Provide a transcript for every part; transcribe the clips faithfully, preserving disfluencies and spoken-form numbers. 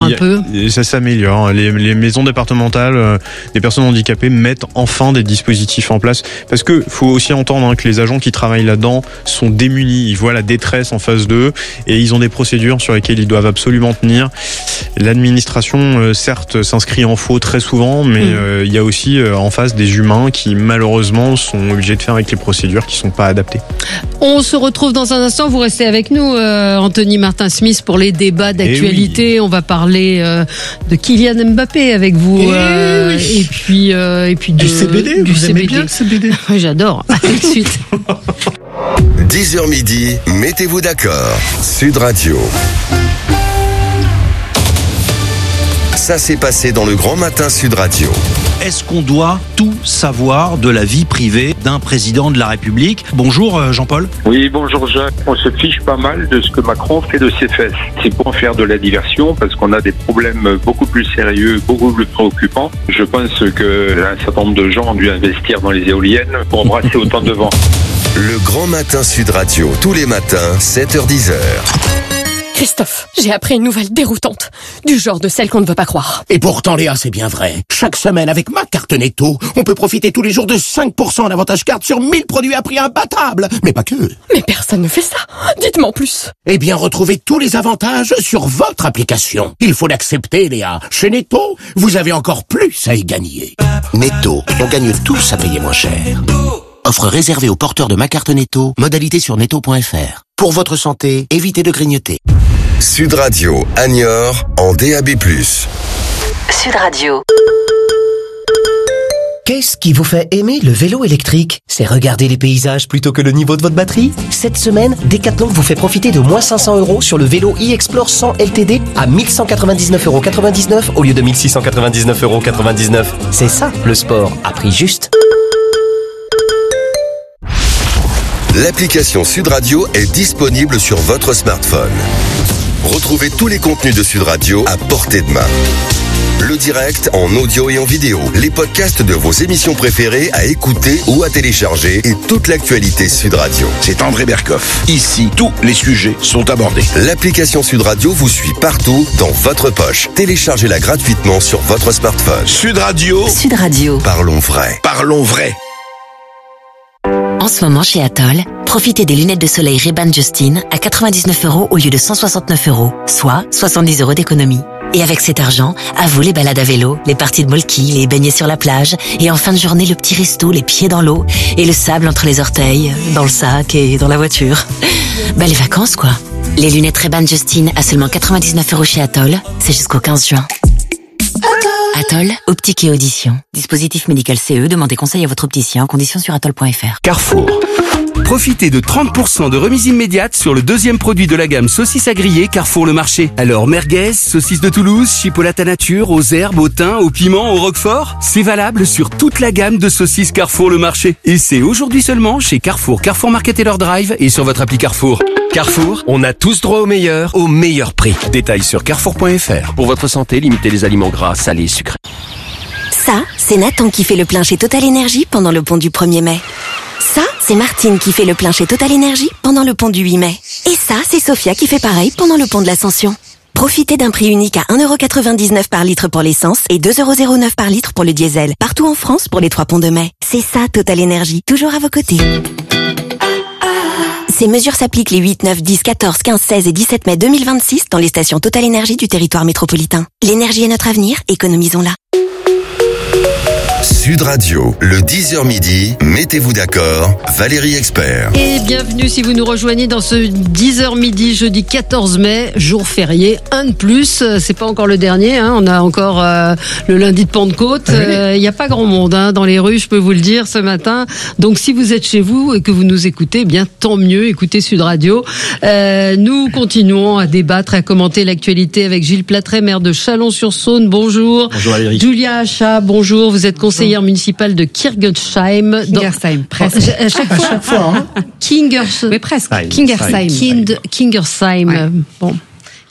un peu. Ça s'améliore. Les, les maisons départementales euh, des personnes handicapées mettent enfin des dispositifs en place. Parce que faut aussi entendre hein, que les agents qui travaillent là-dedans sont démunis. Ils voient la détresse en face d'eux et ils ont des procédures sur lesquelles ils doivent absolument tenir. L'administration, euh, certes, s'inscrit en faux très souvent, mais il mmh. euh, y a aussi euh, en face des humains qui malheureusement sont obligés de faire avec les procédures qui sont pas adaptées. On se retrouve dans un instant. Vous restez avec nous, euh, Anthony Martin-Smith, pour les débats d'actualité. Oui. On va parler euh, de Kylian Mbappé avec vous. Et, euh, oui. et puis, euh, et puis de, du C B D. Du vous C B D. Aimez bien le C B D. J'adore. À tout de suite. dix heures midi, mettez-vous d'accord. Sud Radio. Ça s'est passé dans le Grand Matin Sud Radio. Est-ce qu'on doit tout savoir de la vie privée d'un président de la République ? Bonjour Jean-Paul. Oui, bonjour Jacques. On se fiche pas mal de ce que Macron fait de ses fesses. C'est pour faire de la diversion parce qu'on a des problèmes beaucoup plus sérieux, beaucoup plus préoccupants. Je pense qu'un certain nombre de gens ont dû investir dans les éoliennes pour embrasser autant de vent. Le Grand Matin Sud Radio, tous les matins, sept heures dix heures. Christophe, j'ai appris une nouvelle déroutante, du genre de celle qu'on ne veut pas croire. Et pourtant, Léa, c'est bien vrai. Chaque semaine, avec ma carte Netto, on peut profiter tous les jours de cinq pour cent en avantage carte sur mille produits à prix imbattable. Mais pas que. Mais personne ne fait ça. Dites-moi en plus. Eh bien, retrouvez tous les avantages sur votre application. Il faut l'accepter, Léa. Chez Netto, vous avez encore plus à y gagner. Netto, on gagne tous à payer moins cher. Offre réservée aux porteurs de ma carte Netto. Modalité sur netto point f r. Pour votre santé, évitez de grignoter. Sud Radio, à Niort, en D A B plus. Sud Radio. Qu'est-ce qui vous fait aimer le vélo électrique ? C'est regarder les paysages plutôt que le niveau de votre batterie ? Cette semaine, Decathlon vous fait profiter de moins cinq cents euros sur le vélo e-Explore cent L T D à mille cent quatre-vingt-dix-neuf euros quatre-vingt-dix-neuf au lieu de mille six cent quatre-vingt-dix-neuf euros quatre-vingt-dix-neuf. C'est ça, le sport à prix juste. L'application Sud Radio est disponible sur votre smartphone. Retrouvez tous les contenus de Sud Radio à portée de main. Le direct en audio et en vidéo, les podcasts de vos émissions préférées à écouter ou à télécharger et toute l'actualité Sud Radio. C'est André Berkoff. Ici, tous les sujets sont abordés. L'application Sud Radio vous suit partout dans votre poche. Téléchargez-la gratuitement sur votre smartphone. Sud Radio. Sud Radio. Parlons vrai. Parlons vrai. En ce moment, chez Atoll, profitez des lunettes de soleil Ray-Ban Justin à quatre-vingt-dix-neuf euros au lieu de cent soixante-neuf euros, soit soixante-dix euros d'économie. Et avec cet argent, à vous les balades à vélo, les parties de molki, les baignets sur la plage, et en fin de journée, le petit resto, les pieds dans l'eau, et le sable entre les orteils, dans le sac et dans la voiture. Bah, les vacances, quoi. Les lunettes Ray-Ban Justin à seulement quatre-vingt-dix-neuf euros chez Atoll, c'est jusqu'au quinze juin. Atoll, optique et audition. Dispositif médical C E, demandez conseil à votre opticien, conditions sur atoll point f r. Carrefour. Profitez de trente pour cent de remise immédiate sur le deuxième produit de la gamme saucisses à griller Carrefour le Marché. Alors merguez, saucisses de Toulouse, chipolata nature, aux herbes, au thym, au piment, au roquefort. C'est valable sur toute la gamme de saucisses Carrefour le Marché. Et c'est aujourd'hui seulement chez Carrefour, Carrefour Market et leur drive et sur votre appli Carrefour. Carrefour, on a tous droit au meilleur, au meilleur prix. Détails sur carrefour point f r. Pour votre santé, limitez les aliments gras, salés et sucrés. Ça, c'est Nathan qui fait le plein chez Total Énergie pendant le pont du premier mai. Ça, c'est Martine qui fait le plein chez Total Énergie pendant le pont du huit mai. Et ça, c'est Sophia qui fait pareil pendant le pont de l'Ascension. Profitez d'un prix unique à un euro quatre-vingt-dix-neuf par litre pour l'essence et deux euros zéro neuf par litre pour le diesel. Partout en France pour les trois ponts de mai. C'est ça, Total Énergie. Toujours à vos côtés. Ces mesures s'appliquent les huit, neuf, dix, quatorze, quinze, seize et dix-sept mai deux mille vingt-six dans les stations Total Énergie du territoire métropolitain. L'énergie est notre avenir, économisons-la. Sud Radio, le dix heures midi, mettez-vous d'accord, Valérie Expert. Et bienvenue si vous nous rejoignez dans ce dix heures midi, jeudi quatorze mai, jour férié, un de plus. C'est pas encore le dernier, hein. On a encore euh, le lundi de Pentecôte. Il oui. euh, n'y a pas grand monde hein, dans les rues, je peux vous le dire, ce matin. Donc si vous êtes chez vous et que vous nous écoutez, eh bien tant mieux, écoutez Sud Radio. Euh, nous continuons à débattre, à commenter l'actualité avec Gilles Platret, maire de Chalon-sur-Saône. Bonjour. Bonjour Valérie. Julia Achat, bonjour. Vous êtes conseillère municipale de Kirgersheim. Kingersheim, presque. Oh, à chaque fois, à chaque fois hein. Kingers... Mais presque. Kingersheim. Kind... Kingersheim. Ouais. Bon.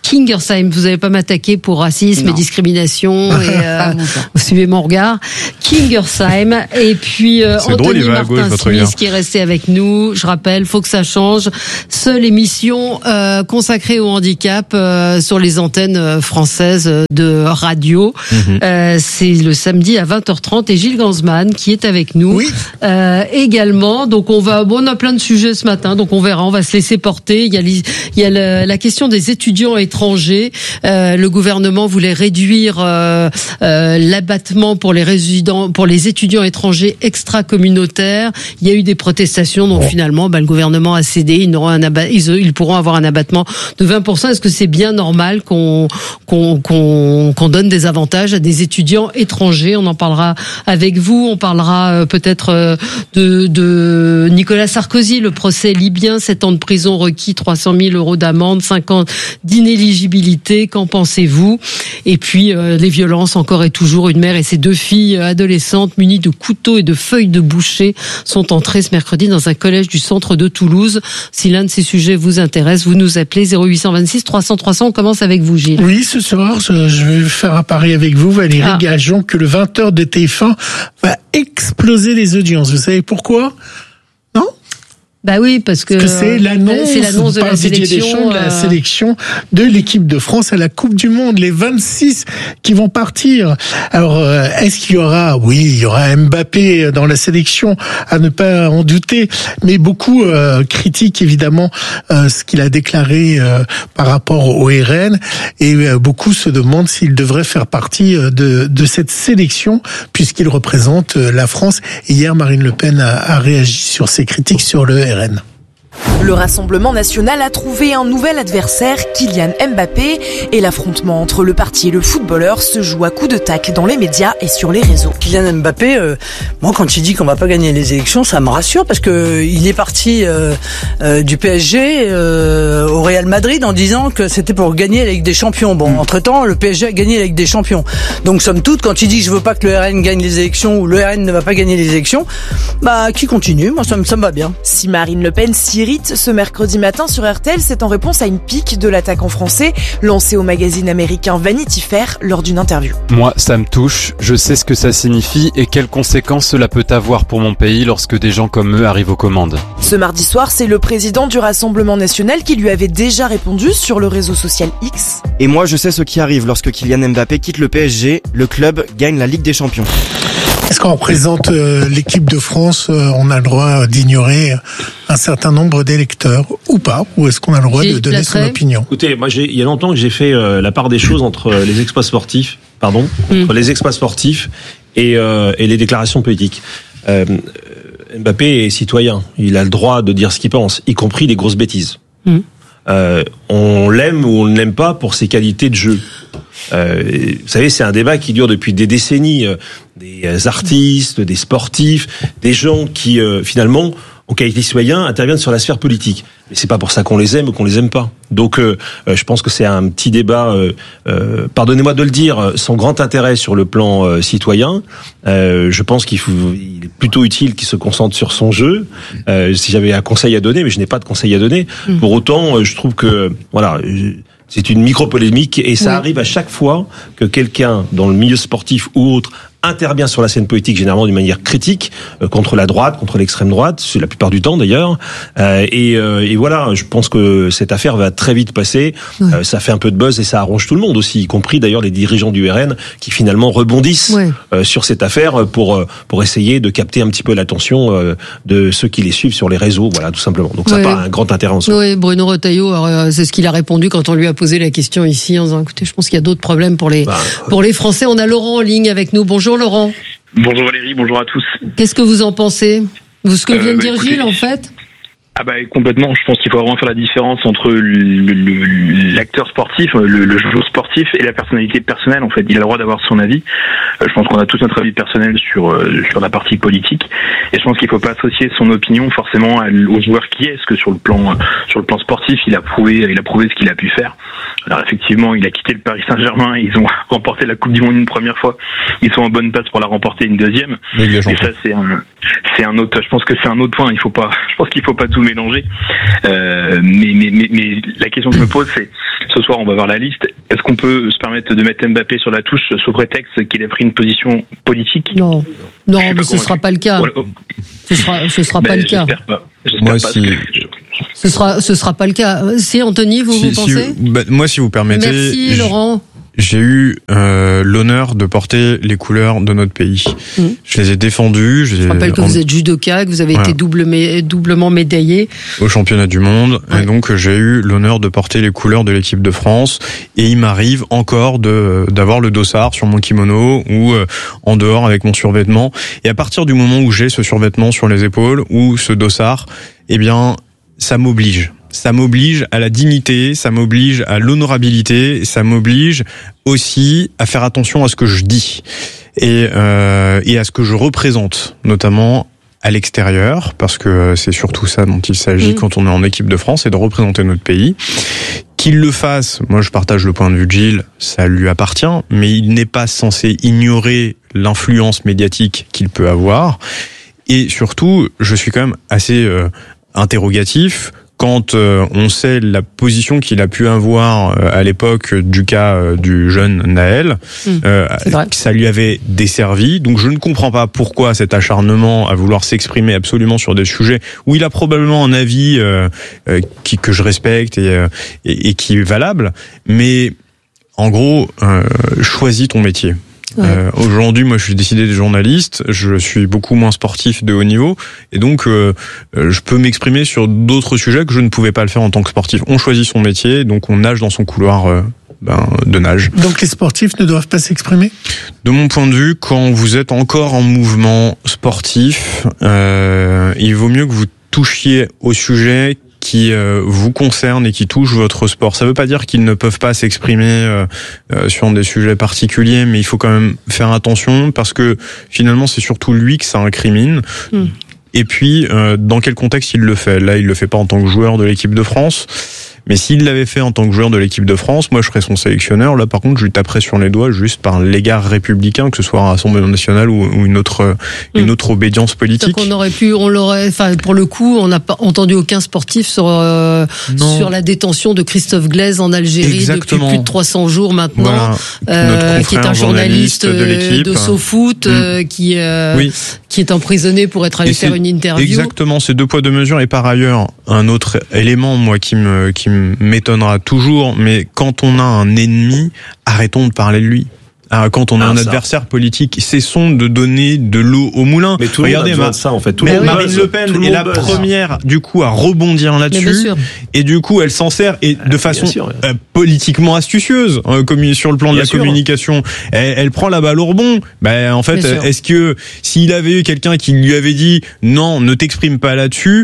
Kingersheim. Vous n'allez pas m'attaquer pour racisme non. et discrimination. et, euh, vous suivez mon regard. Kingersheim. Et puis euh, Anthony Martin-Smith qui est resté avec nous. Je rappelle, faut que ça change. Seule émission euh, consacrée au handicap euh, sur les antennes françaises de radio. Mm-hmm. Euh, c'est le samedi à vingt heures trente et Gilles Gansman qui est avec nous oui. euh, également. Donc on va, bon, on a plein de sujets ce matin, donc on verra, on va se laisser porter. Il y a, il y a la, la question des étudiants étrangers. Euh, le gouvernement voulait réduire euh, euh, l'abattement pour les résidents, pour les étudiants étrangers extra-communautaires. Il y a eu des protestations, donc finalement, bah, le gouvernement a cédé. Ils n'auront un abat, ils, ils pourront avoir un abattement de vingt pour cent. Est-ce que c'est bien normal qu'on qu'on qu'on, qu'on donne des avantages à des étudiants étrangers? On en parlera avec vous. On parlera euh, peut-être de, de Nicolas Sarkozy, le procès libyen, sept ans de prison requis, trois cent mille euros d'amende, cinq ans d'inéligibilité. Qu'en pensez-vous? Et puis euh, les violences encore et toujours. Une mère et ses deux filles adolescentes munies de couteaux et de feuilles de boucher sont entrées ce mercredi dans un collège du centre de Toulouse. Si l'un de ces sujets vous intéresse, vous nous appelez zéro huit cent vingt-six trois cents trois cents. On commence avec vous, Gilles. Oui, ce soir, je vais faire un pari avec vous, Valérie ah. Gageon, que le vingt heures de T F un va exploser les audiences. Vous savez pourquoi? Non? Bah oui, parce que, parce que c'est l'annonce, c'est l'annonce de la sélection, de la sélection de l'équipe de France à la Coupe du Monde, les vingt-six qui vont partir. Alors, est-ce qu'il y aura, oui, il y aura Mbappé dans la sélection, à ne pas en douter, mais beaucoup euh, critiquent évidemment euh, ce qu'il a déclaré euh, par rapport au R N, et euh, beaucoup se demandent s'il devrait faire partie de, de cette sélection, puisqu'il représente la France. Et hier, Marine Le Pen a, a réagi sur ces critiques sur le R N. Le Rassemblement national a trouvé un nouvel adversaire, Kylian Mbappé, et l'affrontement entre le parti et le footballeur se joue à coups de tacle dans les médias et sur les réseaux. Kylian Mbappé, euh, moi quand il dit qu'on va pas gagner les élections, ça me rassure parce que il est parti euh, euh, du P S G euh, au Real Madrid en disant que c'était pour gagner la Ligue des Champions. Bon, mmh. entre-temps, le P S G a gagné la Ligue des Champions. Donc somme toute, quand il dit je veux pas que le R N gagne les élections ou le R N ne va pas gagner les élections, bah qui continue, moi ça me, ça me va bien. Si Marine Le Pen s'irrite ce mercredi matin sur R T L, c'est en réponse à une pique de l'attaquant français lancée au magazine américain Vanity Fair lors d'une interview. Moi, ça me touche, je sais ce que ça signifie et quelles conséquences cela peut avoir pour mon pays lorsque des gens comme eux arrivent aux commandes. Ce mardi soir, c'est le président du Rassemblement national qui lui avait déjà répondu sur le réseau social X. Et moi, je sais ce qui arrive lorsque Kylian Mbappé quitte le P S G, le club gagne la Ligue des Champions. Est-ce qu'on représente euh, l'équipe de France, euh, on a le droit d'ignorer un certain nombre d'électeurs ou pas? Ou est-ce qu'on a le droit de donner son opinion? Écoutez, moi, j'ai, il y a longtemps que j'ai fait euh, la part des choses entre euh, les exploits sportifs, pardon, mm. entre les exploits sportifs et, euh, et les déclarations politiques. Euh, Mbappé est citoyen, il a le droit de dire ce qu'il pense, y compris des grosses bêtises. Mm. Euh, on l'aime ou on ne l'aime pas pour ses qualités de jeu. Euh, vous savez, c'est un débat qui dure depuis des décennies. Euh, des artistes, des sportifs, des gens qui euh, finalement, en qualité de citoyen, interviennent sur la sphère politique. Mais c'est pas pour ça qu'on les aime ou qu'on les aime pas. Donc, euh, je pense que c'est un petit débat. Euh, euh, pardonnez-moi de le dire, sans grand intérêt sur le plan euh, citoyen. Euh, je pense qu'il faut, il est plutôt utile qu'il se concentre sur son jeu. Euh, si j'avais un conseil à donner, mais je n'ai pas de conseil à donner. Mmh. Pour autant, je trouve que voilà. C'est une micro-polémique et ça oui. arrive à chaque fois que quelqu'un dans le milieu sportif ou autre intervient sur la scène politique, généralement d'une manière critique, euh, contre la droite, contre l'extrême droite, c'est la plupart du temps d'ailleurs. Euh, et, euh, et voilà, je pense que cette affaire va très vite passer. Ouais. Euh, ça fait un peu de buzz et ça arrange tout le monde aussi, y compris d'ailleurs les dirigeants du R N qui finalement rebondissent ouais. euh, sur cette affaire pour pour essayer de capter un petit peu l'attention euh, de ceux qui les suivent sur les réseaux, voilà, tout simplement. Donc ça n'a ouais. pas un grand intérêt en soi. Oui, Bruno Retailleau, alors, c'est ce qu'il a répondu quand on lui a posé la question ici en disant écoutez, je pense qu'il y a d'autres problèmes pour les bah, pour les Français. On a Laurent en ligne avec nous. Bonjour Laurent. Bonjour Valérie, bonjour à tous. Qu'est-ce que vous en pensez? Vous, ce que vient euh, de dire écoutez, Gilles, en fait? Ah bah complètement, je pense qu'il faut vraiment faire la différence entre le, le, l'acteur sportif, le, le joueur sportif et la personnalité personnelle. En fait, il a le droit d'avoir son avis. Euh, je pense qu'on a tous notre avis personnel sur euh, sur la partie politique, et je pense qu'il faut pas associer son opinion forcément à, au joueur qui est, parce que sur le plan euh, sur le plan sportif, il a prouvé il a prouvé ce qu'il a pu faire. Alors effectivement, il a quitté le Paris Saint-Germain, ils ont remporté la Coupe du Monde une première fois, ils sont en bonne passe pour la remporter une deuxième. Et ça c'est un c'est un autre, je pense que c'est un autre point. Il faut pas, je pense qu'il faut pas tout mélanger. Euh, mais, mais, mais, mais la question que je me pose, c'est ce soir, on va voir la liste. Est-ce qu'on peut se permettre de mettre Mbappé sur la touche sous prétexte qu'il a pris une position politique? Non, non, mais ce ne sera pas le cas. Ce sera, ce sera ben, pas le cas. Pas. Moi, pas si. Ce sera, ce sera pas le cas. Si Anthony, vous si, vous pensez si, bah, moi, si vous permettez. Merci Laurent. J'ai eu euh, l'honneur de porter les couleurs de notre pays. Mmh. Je les ai défendus. Je, je rappelle que vous êtes judoka, que vous avez voilà. été double, doublement médaillé au championnat du monde. Ouais. Et donc j'ai eu l'honneur de porter les couleurs de l'équipe de France. Et il m'arrive encore de d'avoir le dossard sur mon kimono ou euh, en dehors avec mon survêtement. Et à partir du moment où j'ai ce survêtement sur les épaules ou ce dossard, eh bien ça m'oblige. Ça m'oblige à la dignité, ça m'oblige à l'honorabilité, ça m'oblige aussi à faire attention à ce que je dis et, euh, et à ce que je représente, notamment à l'extérieur, parce que c'est surtout ça dont il s'agit mmh. quand on est en équipe de France, c'est de représenter notre pays. Qu'il le fasse, moi je partage le point de vue de Gilles, ça lui appartient, mais il n'est pas censé ignorer l'influence médiatique qu'il peut avoir. Et surtout, je suis quand même assez euh, interrogatif quand euh, on sait la position qu'il a pu avoir euh, à l'époque du cas euh, du jeune Naël, mmh, euh, ça lui avait desservi. Donc je ne comprends pas pourquoi cet acharnement à vouloir s'exprimer absolument sur des sujets où il a probablement un avis euh, euh, qui, que je respecte et, euh, et, et qui est valable. Mais en gros, euh, choisis ton métier. Ouais. Euh, aujourd'hui, moi, je suis décidé des journalistes. Je suis beaucoup moins sportif de haut niveau, et donc euh, je peux m'exprimer sur d'autres sujets que je ne pouvais pas le faire en tant que sportif. On choisit son métier, donc on nage dans son couloir euh, ben, de nage. Donc les sportifs ne doivent pas s'exprimer ? De mon point de vue, quand vous êtes encore en mouvement sportif, euh, il vaut mieux que vous touchiez au sujet qui euh, vous concerne et qui touche votre sport. Ça veut pas dire qu'ils ne peuvent pas s'exprimer euh, euh, sur des sujets particuliers, mais il faut quand même faire attention parce que finalement c'est surtout lui que ça incrimine. Mmh. Et puis euh, dans quel contexte il le fait ? Là, il le fait pas en tant que joueur de l'équipe de France. Mais s'il l'avait fait en tant que joueur de l'équipe de France, moi je serais son sélectionneur. Là par contre je lui taperais sur les doigts juste par l'égard républicain, que ce soit un Rassemblement national ou, ou une autre une autre obédience politique. Donc on aurait pu, on l'aurait, enfin pour le coup, on n'a pas entendu aucun sportif sur euh, sur la détention de Christophe Glaise en Algérie. Exactement. Depuis plus de trois cents jours maintenant, voilà. euh, qui est un journaliste, journaliste de, de SoFoot, mmh. euh, qui euh, oui. qui est emprisonné pour être allé faire une interview. Exactement, c'est deux poids deux mesures. Et par ailleurs, un autre élément moi qui me qui me m'étonnera toujours, mais quand on a un ennemi, arrêtons de parler de lui. Alors, quand on a ah, un ça. adversaire politique, cessons de donner de l'eau au moulin. Mais tout le Regardez, monde a besoin de ça en fait. Tout mais le Marine buzz, Le Pen est la buzz. première du coup à rebondir là-dessus, et du coup elle s'en sert et de ah, façon sûr, euh, politiquement astucieuse, euh, comme sur le plan bien de la sûr. communication. Elle, elle prend la balle au rebond. Ben en fait, euh, est-ce que s'il avait eu quelqu'un qui lui avait dit non, ne t'exprime pas là-dessus,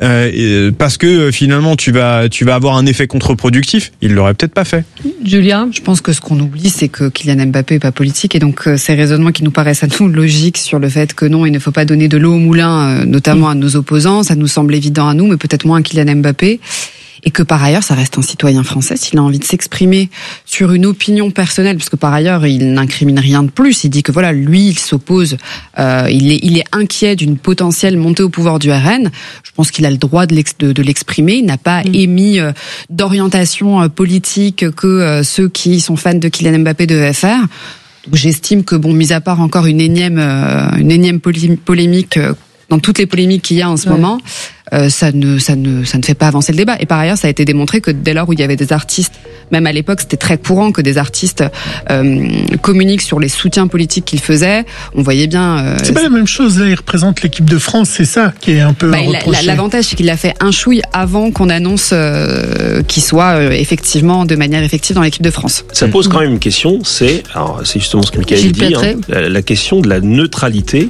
euh, parce que finalement tu vas tu vas avoir un effet contre-productif, il l'aurait peut-être pas fait. Julia, je pense que ce qu'on oublie, c'est que Kylian Mbappé pas politique, et donc euh, ces raisonnements qui nous paraissent à nous logiques sur le fait que non, il ne faut pas donner de l'eau au moulin, euh, notamment à nos opposants, ça nous semble évident à nous, mais peut-être moins à Kylian Mbappé, et que par ailleurs ça reste un citoyen français. S'il a envie de s'exprimer sur une opinion personnelle, parce que par ailleurs il n'incrimine rien de plus, il dit que voilà, lui il s'oppose, euh, il est il est inquiet d'une potentielle montée au pouvoir du R N. Je pense qu'il a le droit de, l'ex, de, de l'exprimer. Il n'a pas mmh. émis euh, d'orientation euh, politique que euh, ceux qui sont fans de Kylian Mbappé devaient faire. Donc j'estime que bon, mis à part encore une énième euh, une énième polémique euh, dans toutes les polémiques qu'il y a en ce ouais. moment, euh, ça ne ça ne ça ne fait pas avancer le débat. Et par ailleurs, ça a été démontré que dès lors où il y avait des artistes, même à l'époque, c'était très courant que des artistes euh, communiquent sur les soutiens politiques qu'ils faisaient. On voyait bien. Euh, c'est pas la même chose. Là, il représente l'équipe de France. C'est ça qui est un peu bah, reproché. L'avantage, c'est qu'il l'a fait un chouille avant qu'on annonce euh, qu'il soit euh, effectivement de manière effective dans l'équipe de France. Ça pose quand même une question. C'est alors c'est justement ce que Mickaël dit. Hein, la, la question de la neutralité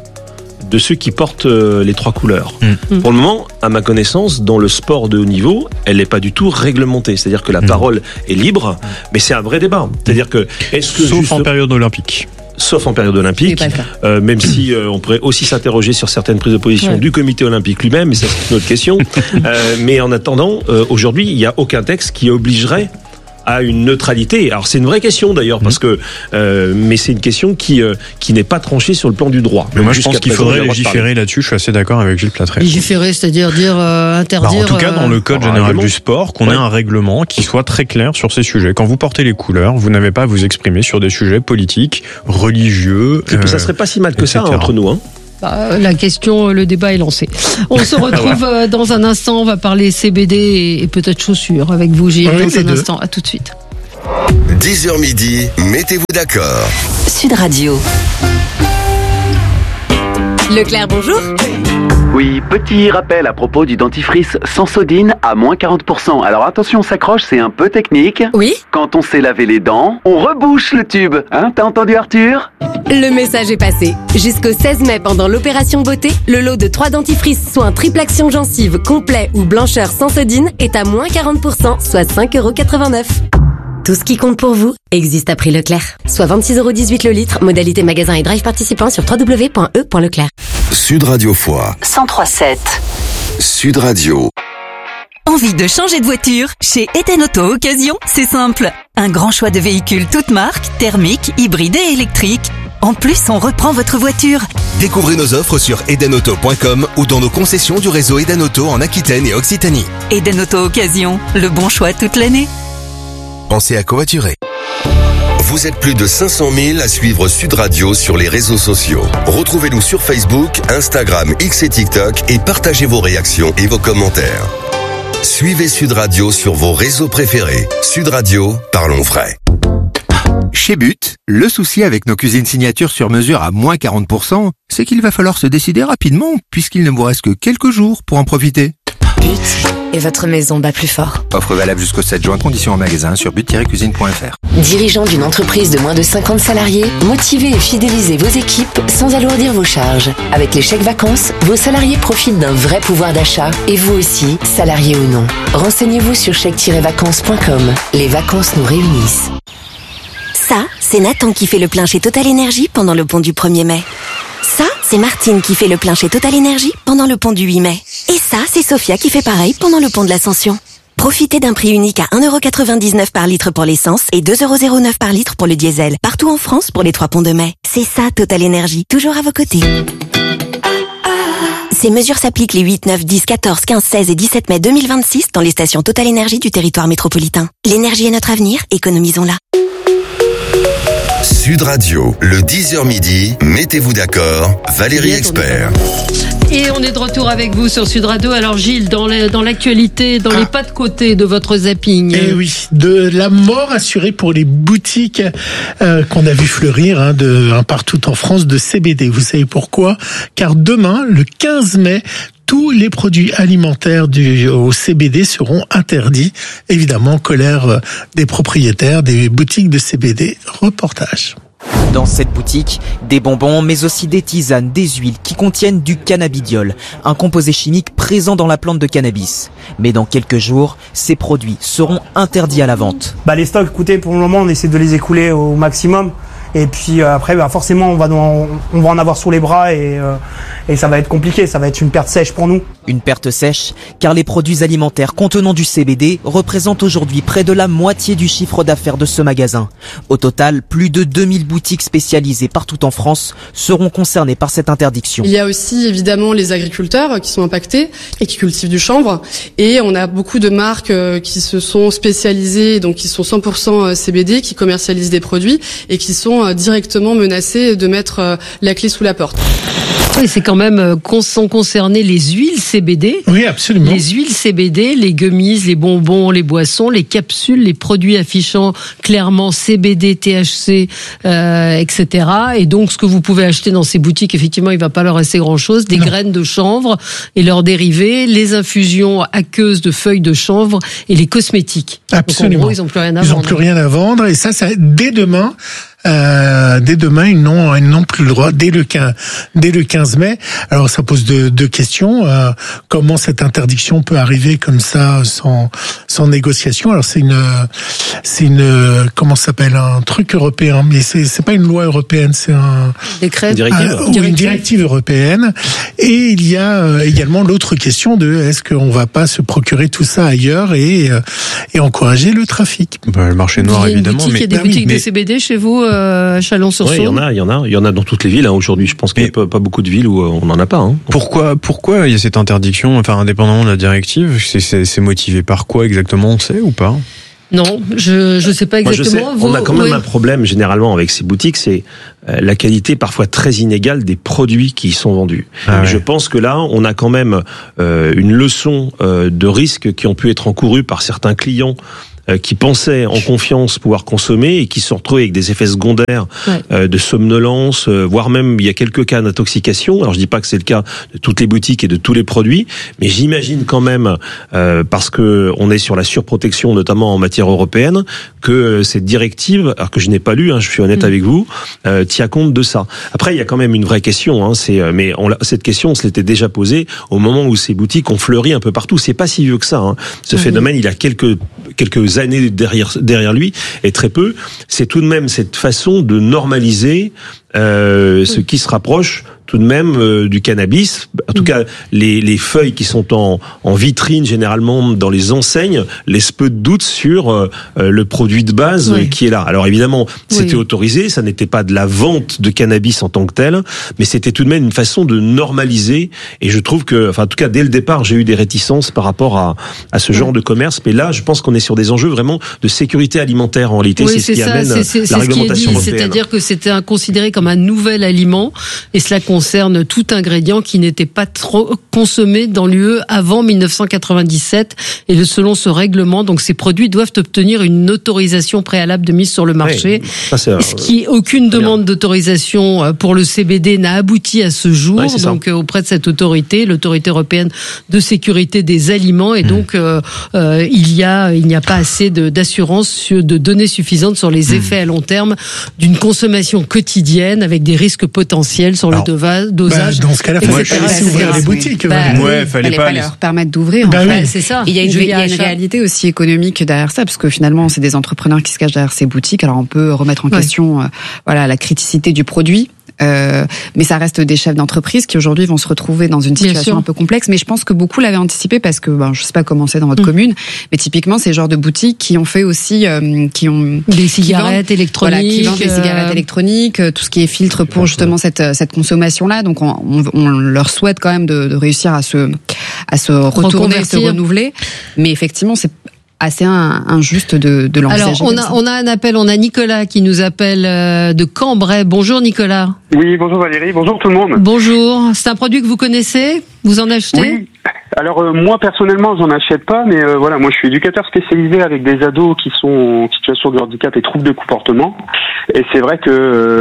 de ceux qui portent les trois couleurs. Mmh. Pour le moment, à ma connaissance, dans le sport de haut niveau, elle n'est pas du tout réglementée. C'est-à-dire que la mmh. parole est libre, mais c'est un vrai débat. C'est-à-dire que, est-ce que sauf juste... en période olympique. Sauf en période olympique, euh, même si euh, on pourrait aussi s'interroger sur certaines prises de position ouais. du comité olympique lui-même, mais ça c'est une autre question. euh, mais en attendant, euh, aujourd'hui, il n'y a aucun texte qui obligerait à une neutralité. Alors c'est une vraie question d'ailleurs, parce que euh, mais c'est une question qui euh, qui n'est pas tranchée sur le plan du droit. Mais moi je pense qu'il faudrait légiférer là-dessus. Je suis assez d'accord avec Gilles Platrel. Légiférer, c'est-à-dire dire euh, interdire. Bah, en tout cas, dans le code euh, général du sport, qu'on ait un règlement qui soit très clair sur ces sujets. Quand vous portez les couleurs, vous n'avez pas à vous exprimer sur des sujets politiques, religieux. Et puis euh, ça serait pas si mal que et cetera. ça entre nous, hein. Bah, la question, le débat est lancé. On se retrouve euh, dans un instant. On va parler C B D et, et peut-être chaussures avec vous, Gilles, Oui, dans un deux. instant. À tout de suite. dix heures midi, mettez-vous d'accord. Sud Radio. Leclerc, bonjour. Oui, petit rappel à propos du dentifrice Sensodine à moins quarante pour cent. Alors attention, on s'accroche, c'est un peu technique. Oui. Quand on sait laver les dents, on rebouche le tube. Hein, t'as entendu Arthur? Le message est passé. Jusqu'au seize mai, pendant l'opération beauté, le lot de trois dentifrices soins triple action gencive, complet ou blancheur Sensodine est à moins quarante pour cent, soit cinq euros quatre-vingt-neuf. Tout ce qui compte pour vous existe à prix Leclerc. Soit vingt-six euros dix-huit le litre, modalité magasin et drive participant sur w w w point e point leclerc. Sud Radio Foix. cent trois sept. Sud Radio. Envie de changer de voiture? Chez Eden Auto Occasion, c'est simple. Un grand choix de véhicules toutes marques, thermiques, hybrides et électriques. En plus, on reprend votre voiture. Découvrez nos offres sur eden auto point com ou dans nos concessions du réseau Eden Auto en Aquitaine et Occitanie. Eden Auto Occasion, le bon choix toute l'année. Pensez à covoiturer. Vous êtes plus de cinq cent mille à suivre Sud Radio sur les réseaux sociaux. Retrouvez-nous sur Facebook, Instagram, X et TikTok et partagez vos réactions et vos commentaires. Suivez Sud Radio sur vos réseaux préférés. Sud Radio, parlons vrai. Chez But, le souci avec nos cuisines signatures sur mesure à moins quarante pour cent, c'est qu'il va falloir se décider rapidement puisqu'il ne vous reste que quelques jours pour en profiter. But et votre maison bat plus fort. Offre valable jusqu'au sept juin, conditions en magasin sur but tiret cuisine point f r. Dirigeant d'une entreprise de moins de cinquante salariés, motivez et fidélisez vos équipes sans alourdir vos charges. Avec les chèques vacances, vos salariés profitent d'un vrai pouvoir d'achat et vous aussi, salariés ou non. Renseignez-vous sur chèque tiret vacances point com. Les vacances nous réunissent. Ça, c'est Nathan qui fait le plein chez Total Énergie pendant le pont du premier mai. Ça, c'est Martine qui fait le plein chez Total Énergie pendant le pont du huit mai. Et ça, c'est Sophia qui fait pareil pendant le pont de l'Ascension. Profitez d'un prix unique à un euro quatre-vingt-dix-neuf par litre pour l'essence et deux euros zéro neuf par litre pour le diesel. Partout en France pour les trois ponts de mai. C'est ça, Total Énergie, toujours à vos côtés. Ces mesures s'appliquent les huit, neuf, dix, quatorze, quinze, seize et dix-sept mai deux mille vingt-six dans les stations Total Énergie du territoire métropolitain. L'énergie est notre avenir, économisons-la. Sud Radio, le dix heures midi, mettez-vous d'accord, Valérie Expert. Et on est de retour avec vous sur Sud Radio. Alors Gilles, dans, les, dans l'actualité, dans ah. les pas de côté de votre zapping. Eh oui, de la mort assurée pour les boutiques euh, qu'on a vu fleurir hein, de, un partout en France de C B D. Vous savez pourquoi? Car demain, le quinze mai, tous les produits alimentaires du, au C B D seront interdits. Évidemment, colère des propriétaires des boutiques de C B D. Reportage. Dans cette boutique, des bonbons, mais aussi des tisanes, des huiles qui contiennent du cannabidiol, un composé chimique présent dans la plante de cannabis. Mais dans quelques jours, ces produits seront interdits à la vente. Bah, les stocks, écoutez, pour le moment, on essaie de les écouler au maximum. Et puis euh, après, bah, forcément, on va, on, on va en avoir sous les bras et, euh, et ça va être compliqué, ça va être une perte sèche pour nous. Une perte sèche, car les produits alimentaires contenant du C B D représentent aujourd'hui près de la moitié du chiffre d'affaires de ce magasin. Au total, plus de deux mille boutiques spécialisées partout en France seront concernées par cette interdiction. Il y a aussi évidemment les agriculteurs qui sont impactés et qui cultivent du chanvre. Et on a beaucoup de marques qui se sont spécialisées, donc qui sont cent pour cent C B D, qui commercialisent des produits et qui sont directement menacés de mettre la clé sous la porte. Oui, c'est quand même sont concernées les huiles C B D. Oui, absolument. Les huiles C B D, les gummies, les bonbons, les boissons, les capsules, les produits affichant clairement C B D, T H C, euh, et cetera. Et donc, ce que vous pouvez acheter dans ces boutiques, effectivement, il va pas leur rester grand-chose. Des non. graines de chanvre et leurs dérivés, les infusions aqueuses de feuilles de chanvre et les cosmétiques. Absolument. Donc, en gros, ils n'ont plus rien à ils vendre. Ils n'ont plus rien à vendre. Et ça, ça dès demain. Euh, dès demain, ils n'ont, ils n'ont plus le droit, dès le quinze, dès le quinze mai. Alors ça pose deux, deux questions. Euh, comment cette interdiction peut arriver comme ça, sans, sans négociation? Alors c'est une, c'est une, comment ça s'appelle, un truc européen, mais c'est, c'est pas une loi européenne, c'est un décret, directive. Un, ou une directive européenne. Et il y a euh, également l'autre question de est-ce qu'on va pas se procurer tout ça ailleurs et euh, et encourager le trafic. Bah, le marché noir évidemment. Boutique, mais il y a des bah, boutiques mais... de C B D chez vous, euh, Chalon-sur-Saône. Oui, il y en a, il y en a, il y en a dans toutes les villes hein, aujourd'hui. Je pense qu'il n'y a pas, pas beaucoup de villes où on n'en a pas. Hein. Pourquoi, pourquoi il y a cette interdiction, enfin indépendamment de la directive, c'est, c'est, c'est motivé par quoi exactement, on sait ou pas? Non, je je sais pas exactement. Moi, je sais, Vous, on a quand même oui. un problème généralement avec ces boutiques, c'est euh, la qualité parfois très inégale des produits qui y sont vendus. Ah ouais. Je pense que là, on a quand même euh, une leçon euh, de risques qui ont pu être encourus par certains clients qui pensaient en confiance pouvoir consommer et qui se sont retrouvés avec des effets secondaires ouais. euh, de somnolence, euh, voire même il y a quelques cas d'intoxication. Alors je dis pas que c'est le cas de toutes les boutiques et de tous les produits, mais j'imagine quand même, euh, parce que on est sur la surprotection notamment en matière européenne, que cette directive, alors que je n'ai pas lu, hein, je suis honnête mmh. avec vous, euh, tient compte de ça. Après il y a quand même une vraie question, hein, c'est, mais on cette question on se l'était déjà posée au moment où ces boutiques ont fleuri un peu partout. C'est pas si vieux que ça. Hein. Ce mmh. phénomène, il a quelques quelques années derrière derrière lui et très peu. C'est tout de même cette façon de normaliser euh, ce qui se rapproche tout de même euh, du cannabis. En tout mmh. cas, les, les feuilles qui sont en, en vitrine généralement dans les enseignes laissent peu de doute sur euh, le produit de base oui. qui est là. Alors évidemment, c'était oui. autorisé, ça n'était pas de la vente de cannabis en tant que tel, mais c'était tout de même une façon de normaliser. Et je trouve que, enfin en tout cas dès le départ, j'ai eu des réticences par rapport à, à ce genre oui. de commerce. Mais là, je pense qu'on est sur des enjeux vraiment de sécurité alimentaire en réalité. Oui, c'est, c'est ce qui ça, amène c'est, c'est, la c'est réglementation ce qui est dit, européenne. C'est-à-dire que c'était considéré comme un nouvel aliment et cela concerne tout ingrédient qui n'était pas trop consommé dans l'U E avant dix-neuf cent quatre-vingt-dix-sept. Et selon ce règlement, donc ces produits doivent obtenir une autorisation préalable de mise sur le marché. Oui, ça, c'est, ce qui, aucune demande d'autorisation pour le C B D n'a abouti à ce jour. Oui, donc auprès de cette autorité, l'autorité européenne de sécurité des aliments. Et mmh. donc euh, euh, il y a, il n'y a pas assez de, d'assurance, de données suffisantes sur les effets mmh. à long terme d'une consommation quotidienne avec des risques potentiels sur Alors, le dosage. Bah, dans ce cas-là, il fallait ouvrir les boutiques. Bah, ouais, oui, fallait, fallait pas, pas les... leur permettre d'ouvrir. Bah en oui. fait. C'est ça. Il y a une, il y a une réalité aussi économique derrière ça, parce que finalement, c'est des entrepreneurs qui se cachent derrière ces boutiques. Alors, on peut remettre en ouais. question, euh, voilà, la criticité du produit. Euh, mais ça reste des chefs d'entreprise qui aujourd'hui vont se retrouver dans une situation un peu complexe. Mais je pense que beaucoup l'avaient anticipé parce que, ben, je sais pas comment c'est dans votre mmh. commune, mais typiquement c'est le genre de boutiques qui ont fait aussi, euh, qui ont des cigarettes qui vendent, électroniques, voilà, qui vendent des cigarettes électroniques, tout ce qui est filtre pour justement cette cette consommation là. Donc on, on, on leur souhaite quand même de, de réussir à se à se retourner, se renouveler. Mais effectivement c'est assez injuste de, de l'envisager. Alors, on a, on a un appel, on a Nicolas qui nous appelle de Cambrai. Bonjour Nicolas. Oui, bonjour Valérie, bonjour tout le monde. Bonjour, c'est un produit que vous connaissez? Vous en achetez? Oui. Alors euh, moi personnellement j'en achète pas, mais euh, voilà, moi je suis éducateur spécialisé avec des ados qui sont en situation de handicap et troubles de comportement, et c'est vrai que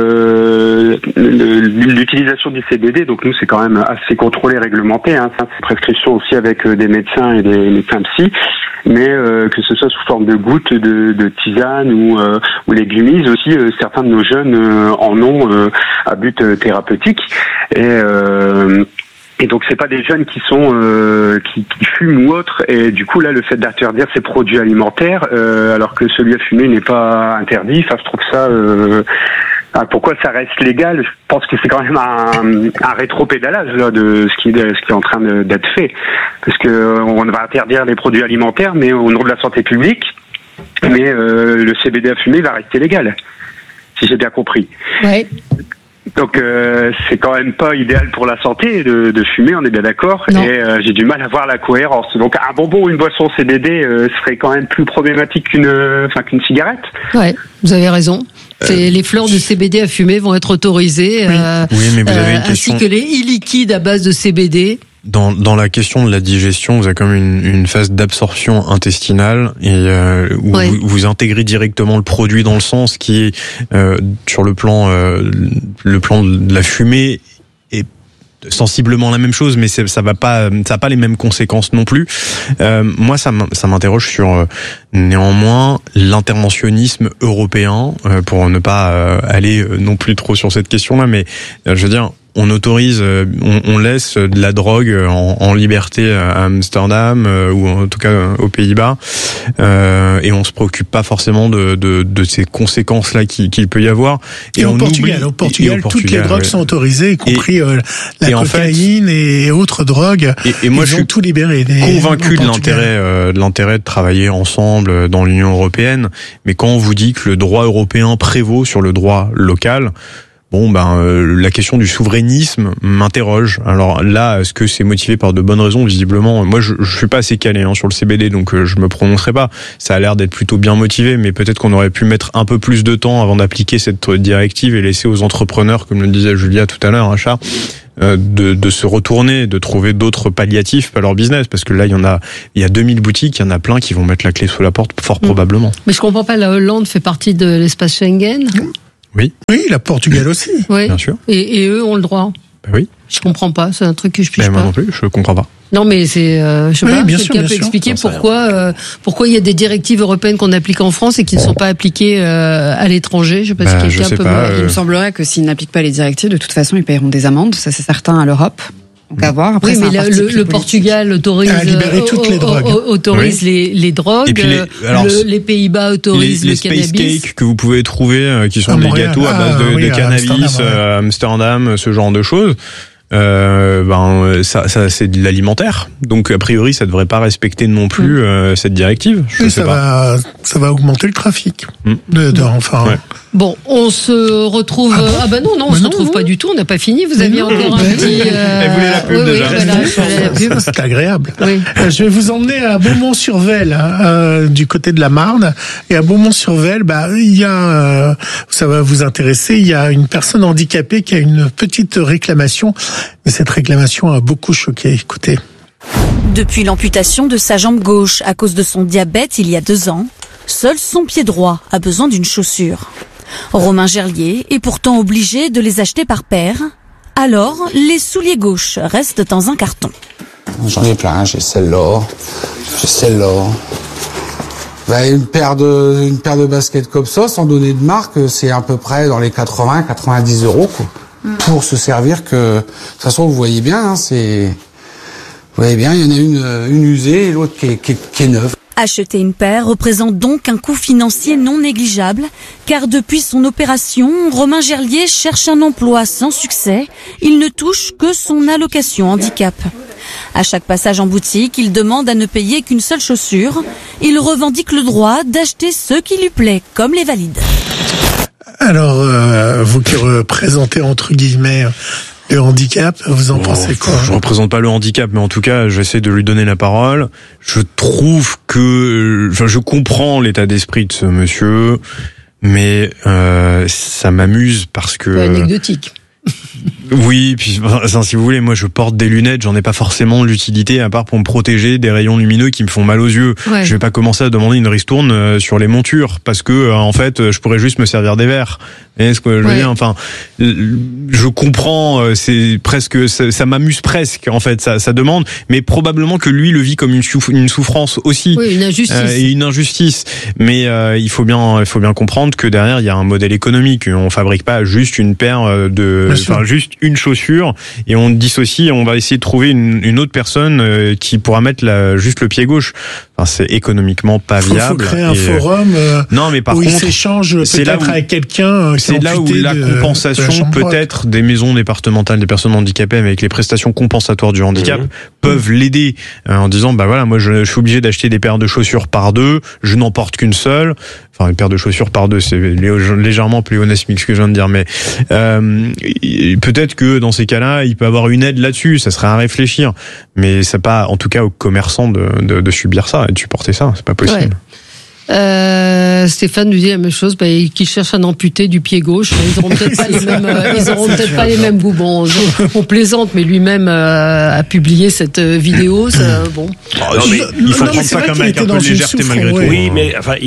euh, l'utilisation du C B D, donc nous c'est quand même assez contrôlé, réglementé, hein, c'est prescription aussi avec des médecins et des médecins psy, mais euh, que ce soit sous forme de gouttes, de, de tisane ou, euh, ou les gummies aussi, euh, certains de nos jeunes euh, en ont euh, à but euh, thérapeutique, et euh, Et donc c'est pas des jeunes qui sont euh, qui, qui fument ou autre, et du coup là le fait d'interdire ces produits alimentaires euh, alors que celui à fumer n'est pas interdit, enfin je trouve ça euh, pourquoi ça reste légal? Je pense que c'est quand même un, un rétro-pédalage là de ce qui, de ce qui est en train de, d'être fait, parce que on va interdire les produits alimentaires mais au nom de la santé publique, mais euh, le C B D à fumer va rester légal, si j'ai bien compris. Ouais. Donc euh, c'est quand même pas idéal pour la santé de, de fumer, on est bien d'accord. Non. Et euh, j'ai du mal à voir la cohérence. Donc un bonbon ou une boisson C B D euh, serait quand même plus problématique qu'une, enfin qu'une cigarette. Ouais, vous avez raison. C'est, euh, les fleurs de C B D à fumer vont être autorisées, oui. Euh, oui, mais vous avez une euh, question. ainsi que les e-liquides à base de C B D. Dans, dans la question de la digestion, vous avez quand même une, une phase d'absorption intestinale et euh, où ouais. vous, vous intégrez directement le produit dans le sang, ce qui est euh, sur le plan euh, le plan de la fumée est sensiblement la même chose, mais ça va pas, ça a pas les mêmes conséquences non plus. Euh, moi, ça m'interroge sur euh, néanmoins l'interventionnisme européen, euh, pour ne pas euh, aller euh, non plus trop sur cette question-là, mais euh, je veux dire. On autorise, on, on laisse de la drogue en, en liberté à Amsterdam euh, ou en tout cas aux Pays-Bas, euh, et on se préoccupe pas forcément de, de, de ces conséquences-là qu'il, qu'il peut y avoir. Et, et, on au, Portugal, oublie, au Portugal, et au Portugal, toutes les drogues ouais. sont autorisées, y compris et, euh, la et cocaïne en fait, et autres drogues. Et, et moi, Ils je ont suis tout libéré. Des, convaincu de l'intérêt, euh, de l'intérêt de travailler ensemble dans l'Union européenne. Mais quand on vous dit que le droit européen prévaut sur le droit local, bon, ben euh, la question du souverainisme m'interroge. Alors là, est-ce que c'est motivé par de bonnes raisons? Visiblement, moi je, je suis pas assez calé hein, sur le C B D, donc euh, je me prononcerai pas. Ça a l'air d'être plutôt bien motivé, mais peut-être qu'on aurait pu mettre un peu plus de temps avant d'appliquer cette directive et laisser aux entrepreneurs, comme le disait Julia tout à l'heure, hein, Chat, euh, de, de se retourner, de trouver d'autres palliatifs à leur business, parce que là il y en a, il y a deux mille boutiques, il y en a plein qui vont mettre la clé sous la porte, fort mmh. probablement. Mais je comprends pas, la Hollande fait partie de l'espace Schengen. Oui. Oui, la Portugal aussi. Oui. Bien sûr. Et, et eux ont le droit. Ben oui. Je comprends pas, c'est un truc que je pige ben pas. Moi non plus, je comprends pas. Non, mais c'est, euh, je sais oui, pas, bien quelqu'un sûr, peut bien expliquer sûr. pourquoi, euh, pourquoi il y a des directives européennes qu'on applique en France et qui ne sont pas appliquées euh, à l'étranger. Je sais pas bah, si quelqu'un peut. Pas, euh... Il me semblerait que s'ils n'appliquent pas les directives, de toute façon, ils paieront des amendes. Ça, c'est certain à l'Europe. Donc à voir. Après, oui, mais la, le, le Portugal autorise, à libérer euh, toutes les drogues. autorise oui. les, les drogues. Et puis les, alors, le, les Pays-Bas autorisent les, le les cannabis. Les space cakes que vous pouvez trouver, euh, qui sont à des Montréal. gâteaux à base de, ah, oui, de cannabis, Amsterdam, ouais. euh, Amsterdam, ce genre de choses. Euh, ben ça, ça c'est de l'alimentaire, donc a priori ça devrait pas respecter non plus euh, cette directive. Je oui, sais ça pas. va, ça va augmenter le trafic. Mm. De, de, enfin. Ouais. Bon, on se retrouve. Ah, bon ah bah non, non, on mais se non, retrouve non. pas du tout. On n'a pas fini. Vous aviez encore un petit. Euh... Elle voulait la pub oui, déjà. Oui, voilà, la pub. C'est agréable. Oui. Je vais vous emmener à Beaumont-sur-Vesle, euh, du côté de la Marne. Et à Beaumont-sur-Vesle, bah il y a, euh, ça va vous intéresser. Il y a une personne handicapée qui a une petite réclamation. Mais cette réclamation a beaucoup choqué. Écoutez. Depuis l'amputation de sa jambe gauche à cause de son diabète il y a deux ans, seul son pied droit a besoin d'une chaussure. Romain Gerlier est pourtant obligé de les acheter par paire. Alors, les souliers gauches restent dans un carton. J'en ai plein, j'ai celle-là, j'ai celle-là. Bah, une paire de, une paire de baskets comme ça, sans donner de marque, c'est à peu près dans les quatre-vingts, quatre-vingt-dix euros, quoi. Mm. Pour se servir que, de toute façon, vous voyez bien, hein, c'est, vous voyez bien, il y en a une, une usée et l'autre qui est, qui est, qui est neuve. Acheter une paire représente donc un coût financier non négligeable, car depuis son opération, Romain Gerlier cherche un emploi sans succès. Il ne touche que son allocation handicap. À chaque passage en boutique, il demande à ne payer qu'une seule chaussure. Il revendique le droit d'acheter ce qui lui plaît, comme les valides. Alors, euh, vous qui représentez entre guillemets le handicap, vous en oh, pensez quoi? Je représente pas le handicap, mais en tout cas, j'essaie de lui donner la parole. Je trouve que, enfin, je comprends l'état d'esprit de ce monsieur, mais euh, ça m'amuse parce que. C'est anecdotique. Oui, puis enfin, si vous voulez, moi je porte des lunettes, j'en ai pas forcément l'utilité à part pour me protéger des rayons lumineux qui me font mal aux yeux. Ouais. Je vais pas commencer à demander une ristourne euh, sur les montures parce que euh, en fait, je pourrais juste me servir des verres. Et ce que je veux ouais. dire, enfin, je comprends, euh, c'est presque, ça, ça m'amuse presque en fait, ça, ça demande, mais probablement que lui le vit comme une, souf- une souffrance aussi, oui, une injustice euh, et une injustice. Mais euh, il faut bien, il faut bien comprendre que derrière il y a un modèle économique. On fabrique pas juste une paire de, enfin juste une chaussure et on dissocie. On va essayer de trouver une, une autre personne euh, qui pourra mettre la, juste le pied gauche. Enfin, c'est économiquement pas faut, viable. Faut créer un et, forum euh, non, mais par où contre, il s'échange peut-être où, avec quelqu'un. C'est là où la de, compensation de peut-être des maisons départementales des personnes handicapées avec les prestations compensatoires du handicap mmh. peuvent l'aider euh, en disant bah voilà, moi je, je suis obligé d'acheter des paires de chaussures par deux, je n'en porte qu'une seule. Enfin, une paire de chaussures par deux, c'est légèrement pléonasmique ce que je viens de dire, mais euh, peut-être que dans ces cas-là, il peut avoir une aide là-dessus, ça serait à réfléchir. Mais c'est pas, en tout cas, aux commerçants de, de, de subir ça et de supporter ça, c'est pas possible. Ouais. Euh, Stéphane nous dit la même chose, bah, qu'ils cherchent un amputé du pied gauche. Ils auront peut-être pas les mêmes, euh, ils auront peut-être pas les mêmes goûts. Bon, on plaisante, mais lui-même euh, a publié cette vidéo. Ça, bon. Oh, non, mais il faut non, prendre ça comme avec un peu de légèreté malgré tout. Oui, mais enfin, il est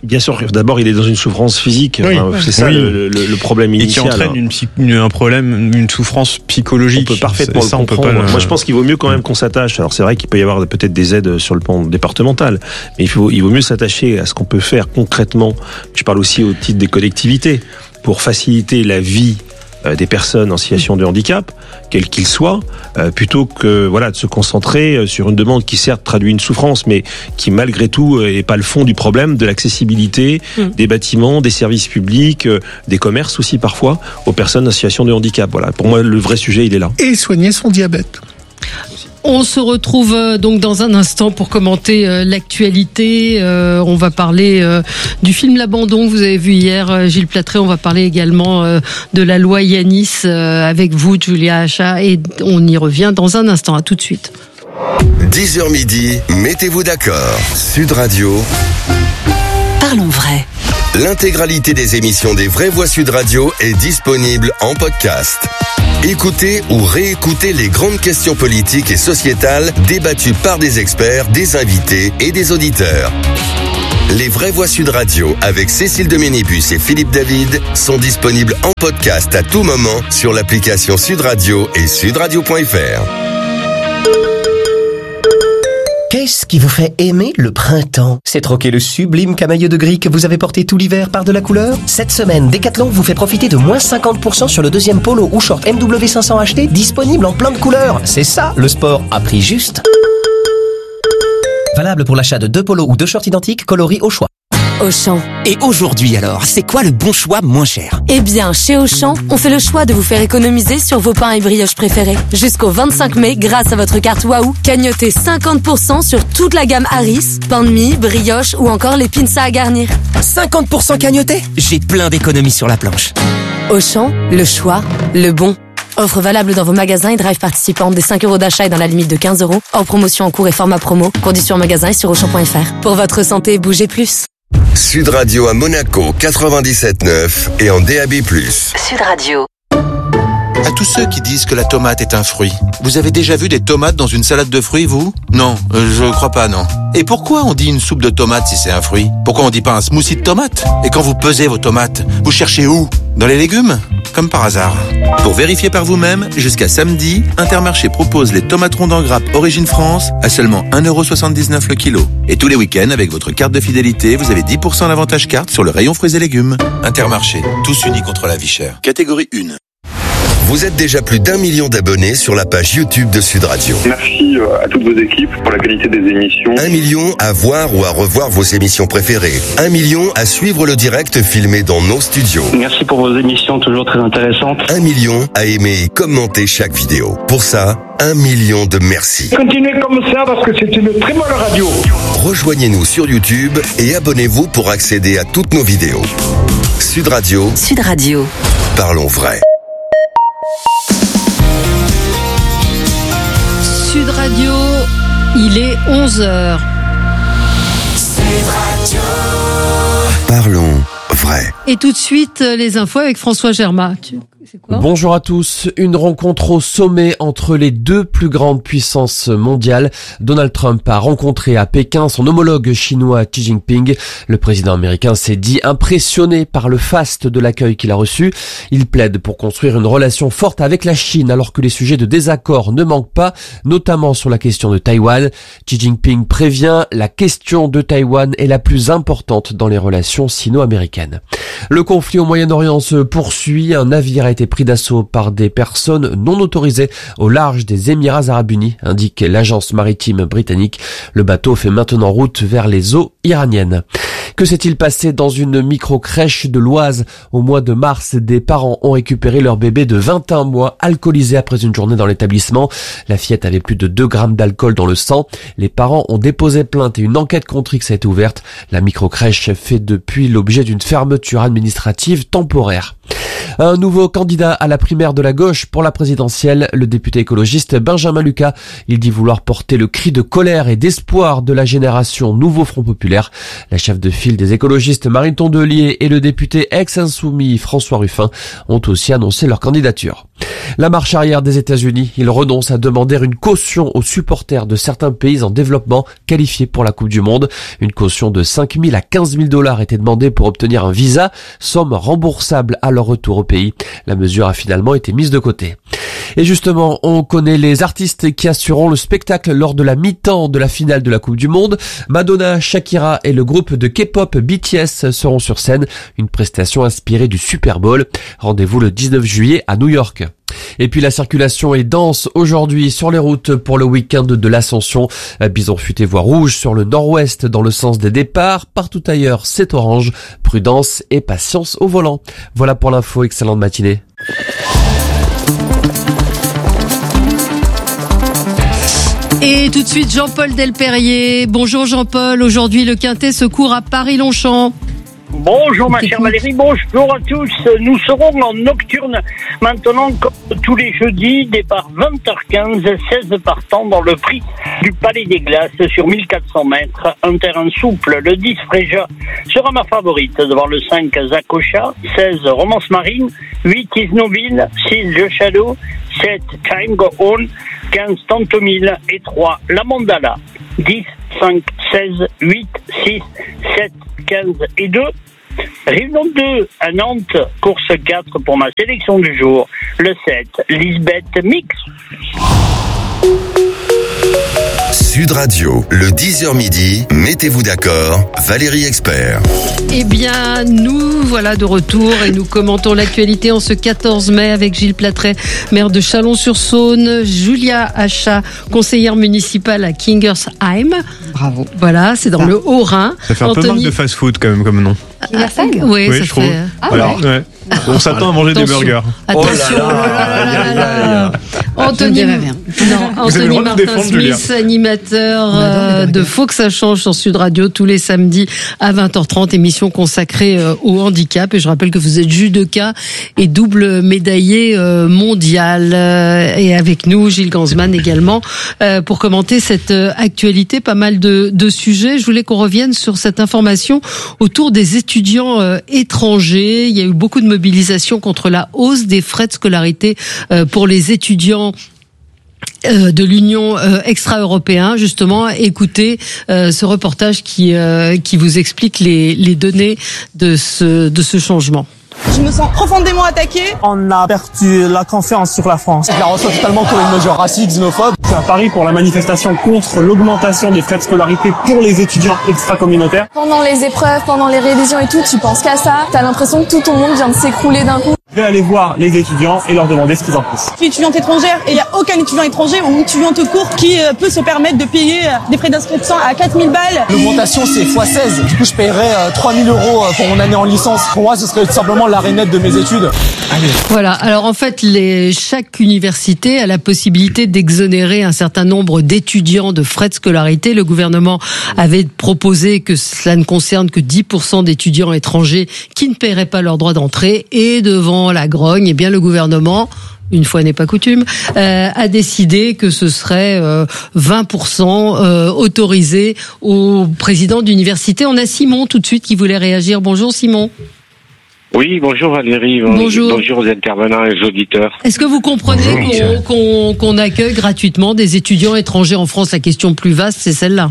Bien sûr, d'abord il est dans une souffrance physique, oui. enfin, c'est ça oui. le, le, le problème initial. Et qui entraîne une psy- une, un problème, une souffrance psychologique. On peut parfaitement ça, le on peut comprendre. pas le... Moi je pense qu'il vaut mieux quand même qu'on s'attache. Alors c'est vrai qu'il peut y avoir peut-être des aides sur le plan départemental, mais il, faut, il vaut mieux s'attacher à ce qu'on peut faire concrètement. Je parle aussi au titre des collectivités pour faciliter la vie des personnes en situation de handicap, quel qu'il soit, euh, plutôt que voilà de se concentrer sur une demande qui certes traduit une souffrance, mais qui malgré tout est pas le fond du problème de l'accessibilité mmh. des bâtiments, des services publics, euh, des commerces aussi parfois aux personnes en situation de handicap. Voilà, pour moi le vrai sujet il est là. Et soigner son diabète. On se retrouve donc dans un instant pour commenter euh, l'actualité. Euh, on va parler euh, du film L'Abandon que vous avez vu hier, euh, Gilles Platré. On va parler également euh, de la loi Yanis euh, avec vous, Julia Hacha. Et on y revient dans un instant. À tout de suite. dix heures midi, mettez-vous d'accord. Sud Radio. Parlons vrai. L'intégralité des émissions des Vraies Voix Sud Radio est disponible en podcast. Écoutez ou réécoutez les grandes questions politiques et sociétales débattues par des experts, des invités et des auditeurs. Les Vraies Voix Sud Radio avec Cécile Dominibus et Philippe David sont disponibles en podcast à tout moment sur l'application Sud Radio et sudradio point f r. Qu'est-ce qui vous fait aimer le printemps? C'est troquer le sublime camailleux de gris que vous avez porté tout l'hiver par de la couleur? Cette semaine, Decathlon vous fait profiter de moins cinquante pour cent sur le deuxième polo ou short M W cinq cents H T disponible en plein de couleurs. C'est ça, le sport à prix juste. Valable pour l'achat de deux polos ou deux shorts identiques coloris au choix. Auchan. Et aujourd'hui alors, c'est quoi le bon choix moins cher? Eh bien, chez Auchan, on fait le choix de vous faire économiser sur vos pains et brioches préférés. Jusqu'au vingt-cinq mai, grâce à votre carte Waouh, cagnotez cinquante pour cent sur toute la gamme Harris, pain de mie, brioche ou encore les pinces à garnir. cinquante pour cent cagnoté? J'ai plein d'économies sur la planche. Auchan, le choix, le bon. Offre valable dans vos magasins et drive participants des cinq euros d'achat et dans la limite de quinze euros. Hors promotion en cours et format promo. Conditions en magasin et sur auchan point f r. Pour votre santé, bougez plus. Sud Radio à Monaco quatre-vingt-dix-sept neuf et en D A B plus. Sud Radio. À tous ceux qui disent que la tomate est un fruit, vous avez déjà vu des tomates dans une salade de fruits, vous? Non, euh, je crois pas, non. Et pourquoi on dit une soupe de tomates si c'est un fruit? Pourquoi on dit pas un smoothie de tomates? Et quand vous pesez vos tomates, vous cherchez où? Dans les légumes? Comme par hasard. Pour vérifier par vous-même, jusqu'à samedi, Intermarché propose les tomates rondes en grappe Origine France à seulement un euro soixante-dix-neuf le kilo. Et tous les week-ends, avec votre carte de fidélité, vous avez dix pour cent d'avantage carte sur le rayon fruits et légumes. Intermarché, tous unis contre la vie chère. Catégorie un. Vous êtes déjà plus d'un million d'abonnés sur la page YouTube de Sud Radio. Merci à toutes vos équipes pour la qualité des émissions. Un million à voir ou à revoir vos émissions préférées. Un million à suivre le direct filmé dans nos studios. Merci pour vos émissions toujours très intéressantes. Un million à aimer et commenter chaque vidéo. Pour ça, un million de merci. Continuez comme ça parce que c'est une très bonne radio. Rejoignez-nous sur YouTube et abonnez-vous pour accéder à toutes nos vidéos. Sud Radio. Sud Radio. Parlons vrai. Sud Radio, il est onze heures. Sud Radio. Parlons vrai. Et tout de suite, les infos avec François Germain. Tu... C'est quoi ? Bonjour à tous. Une rencontre au sommet entre les deux plus grandes puissances mondiales. Donald Trump a rencontré à Pékin son homologue chinois Xi Jinping. Le président américain s'est dit impressionné par le faste de l'accueil qu'il a reçu. Il plaide pour construire une relation forte avec la Chine alors que les sujets de désaccord ne manquent pas, notamment sur la question de Taïwan. Xi Jinping prévient, la question de Taïwan est la plus importante dans les relations sino-américaines. Le conflit au Moyen-Orient se poursuit. Un navire a été pris d'assaut par des personnes non autorisées au large des Émirats Arabes Unis, indique l'agence maritime britannique. Le bateau fait maintenant route vers les eaux iraniennes. Que s'est-il passé dans une micro-crèche de l'Oise? Au mois de mars, des parents ont récupéré leur bébé de vingt et un mois, alcoolisé après une journée dans l'établissement. La fillette avait plus de deux grammes d'alcool dans le sang. Les parents ont déposé plainte et une enquête contre X a été ouverte. La micro-crèche fait depuis l'objet d'une fermeture administrative temporaire. Un nouveau candidat à la primaire de la gauche pour la présidentielle, le député écologiste Benjamin Lucas. Il dit vouloir porter le cri de colère et d'espoir de la génération Nouveau Front Populaire. La chef de file des écologistes Marine Tondelier et le député ex-insoumis François Ruffin ont aussi annoncé leur candidature. La marche arrière des États-Unis, ils renoncent à demander une caution aux supporters de certains pays en développement qualifiés pour la Coupe du Monde. Une caution de cinq mille à quinze mille dollars était demandée pour obtenir un visa, somme remboursable à leur retour au pays. La mesure a finalement été mise de côté. Et justement, on connaît les artistes qui assureront le spectacle lors de la mi-temps de la finale de la Coupe du Monde. Madonna, Shakira et le groupe de K-pop B T S seront sur scène. Une prestation inspirée du Super Bowl. Rendez-vous le dix-neuf juillet à New York. Et puis la circulation est dense aujourd'hui sur les routes pour le week-end de l'Ascension. Bison futé voie rouge sur le nord-ouest dans le sens des départs. Partout ailleurs, c'est orange. Prudence et patience au volant. Voilà pour l'info. Excellente matinée. Et tout de suite, Jean-Paul Delperrier. Bonjour Jean-Paul. Aujourd'hui, le Quintet se court à Paris-Longchamp. Bonjour ma chère Valérie, bonjour à tous. Nous serons en nocturne maintenant comme tous les jeudis, départ vingt heures quinze, seize partants dans le prix du Palais des Glaces sur mille quatre cents mètres. Un terrain souple, le dix Fréja sera ma favorite devant le cinq Zakocha, seize Romance Marine, huit Isnoville, six Le Shadow, sept Time Go On, quinze Tantomille et trois La Mandala. dix, cinq, seize, huit, six, sept, quinze et deux. Réunion deux à Nantes, course quatre pour ma sélection du jour, le sept, Lisbeth Mix. Sud Radio, le dix heures midi, mettez-vous d'accord, Valérie Expert. Eh bien, nous voilà de retour et nous commentons l'actualité en ce quatorze mai avec Gilles Platret, maire de Chalon-sur-Saône, Julia Achat, conseillère municipale à Kingersheim. Bravo. Voilà, c'est dans ah. le Haut-Rhin. Ça fait un Anthony... peu marque de fast-food quand même comme nom. Kingersheim oui, oui, ça je trouve. fait... Ah, voilà. ouais. Ouais. On s'attend à manger Attention. des burgers. Attention. Oh là là là là. Anthony, non, Anthony Martin-Smith, animateur euh, de Faut que ça change sur Sud Radio tous les samedis à vingt heures trente, émission consacrée euh, au handicap. Et je rappelle que vous êtes judoka et double médaillé euh, mondial. Euh, et avec nous, Gilles Gansman également, euh, pour commenter cette euh, actualité. Pas mal de, de sujets. Je voulais qu'on revienne sur cette information autour des étudiants euh, étrangers. Il y a eu beaucoup de mobilisation contre la hausse des frais de scolarité euh, pour les étudiants Euh, de l'Union euh, extra-européen. Justement, écoutez euh, ce reportage qui euh, qui vous explique les les données de ce de ce changement. Je me sens profondément attaquée. On a perdu la confiance sur la France. Je la reçois totalement comme une mesure raciste, xénophobe. C'est un pari pour la manifestation contre l'augmentation des frais de scolarité pour les étudiants extra-communautaires. Pendant les épreuves, pendant les révisions et tout, tu penses qu'à ça. T'as l'impression que tout ton monde vient de s'écrouler d'un coup. Je vais aller voir les étudiants et leur demander ce qu'ils en pensent. Je suis étudiante étrangère et il n'y a aucun étudiant étranger ou étudiante court qui euh, peut se permettre de payer euh, des frais d'inscription à quatre mille balles. L'augmentation, c'est fois seize. Du coup, je paierais euh, trois mille euros pour mon année en licence. Pour moi, ce serait tout simplement l'arrêt net de mes études. Allez. Voilà. Alors, en fait, les, chaque université a la possibilité d'exonérer un certain nombre d'étudiants de frais de scolarité. Le gouvernement avait proposé que cela ne concerne que dix pour cent d'étudiants étrangers qui ne paieraient pas leur droit d'entrée. Et devant la grogne, eh bien, le gouvernement, une fois n'est pas coutume, euh, a décidé que ce serait euh, vingt pour cent euh, autorisé aux présidents d'université. On a Simon tout de suite qui voulait réagir. Bonjour Simon. Oui, bonjour Valérie, bonjour. bonjour aux intervenants et aux auditeurs. Est-ce que vous comprenez qu'on, qu'on, qu'on accueille gratuitement des étudiants étrangers en France? La question plus vaste, c'est celle-là.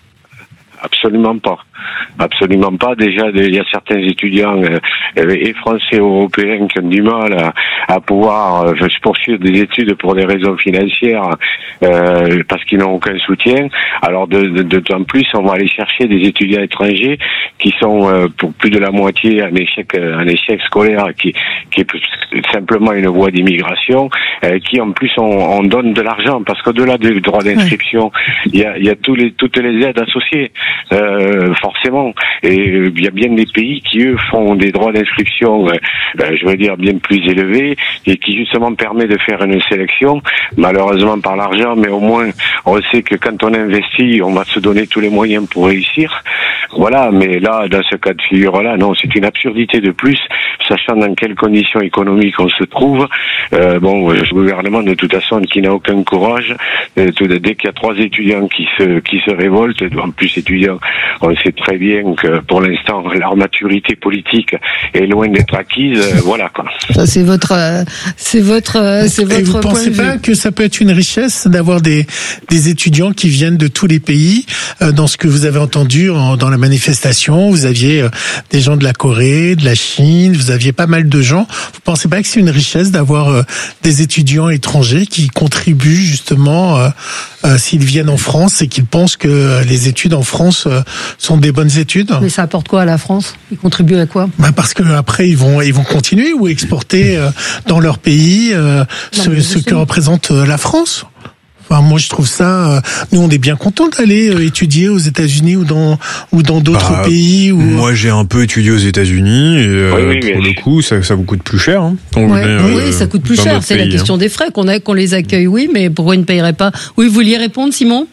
Absolument pas. Absolument pas. Déjà, il y a certains étudiants euh, et français et européens qui ont du mal à, à pouvoir euh, poursuivre des études pour des raisons financières euh, parce qu'ils n'ont aucun soutien. Alors, de, de, d'autant plus, on va aller chercher des étudiants étrangers qui sont euh, pour plus de la moitié un échec, un échec scolaire qui, qui est simplement une voie d'immigration. euh, qui en plus on, on donne de l'argent, parce qu'au-delà du droit d'inscription, il y a, il y a tous les, toutes les aides associées, euh, forcément. Et il y a bien des pays qui, eux, font des droits d'inscription, euh, euh, je veux dire, bien plus élevés, et qui justement permet de faire une sélection, malheureusement par l'argent, mais au moins on sait que quand on investit, on va se donner tous les moyens pour réussir. Voilà, mais là, dans ce cas de figure-là, non, c'est une absurdité de plus, sachant dans quelles conditions économiques on se trouve. Euh, bon, le gouvernement, de toute façon, qui n'a aucun courage, euh, tout, dès qu'il y a trois étudiants qui se qui se révoltent, en plus étudiants, on sait très bien que pour l'instant, leur maturité politique est loin d'être acquise. Euh, voilà, quoi. Ça, c'est votre, euh, c'est votre, euh, c'est votre. Et vous pensez pas que ça peut être une richesse d'avoir des des étudiants qui viennent de tous les pays? euh, Dans ce que vous avez entendu en, dans la manifestation, vous aviez euh, des gens de la Corée, de la Chine, vous aviez pas mal de gens. Vous pensez pas que c'est une richesse d'avoir euh, des étudiants étrangers qui contribuent justement, euh, euh, s'ils viennent en France et qu'ils pensent que euh, les études en France euh, sont des bonnes études? Mais ça apporte quoi à la France? Ils contribuent à quoi? Bah parce que après ils vont ils vont continuer ou exporter euh, dans leur pays euh, non, ce, ce que représente euh, la France. Enfin, moi, je trouve ça. Euh, nous, on est bien contents d'aller euh, étudier aux États-Unis ou dans ou dans d'autres bah, pays. Où... Moi, j'ai un peu étudié aux États-Unis et euh, oui, oui, pour le coup, ça, ça vous coûte plus cher. Hein, ouais, venez, euh, oui, ça coûte plus cher. C'est pays, la question hein. des frais qu'on a, qu'on les accueille. Oui, mais pourquoi ils ne paieraient pas? Oui, vous vouliez répondre, Simon?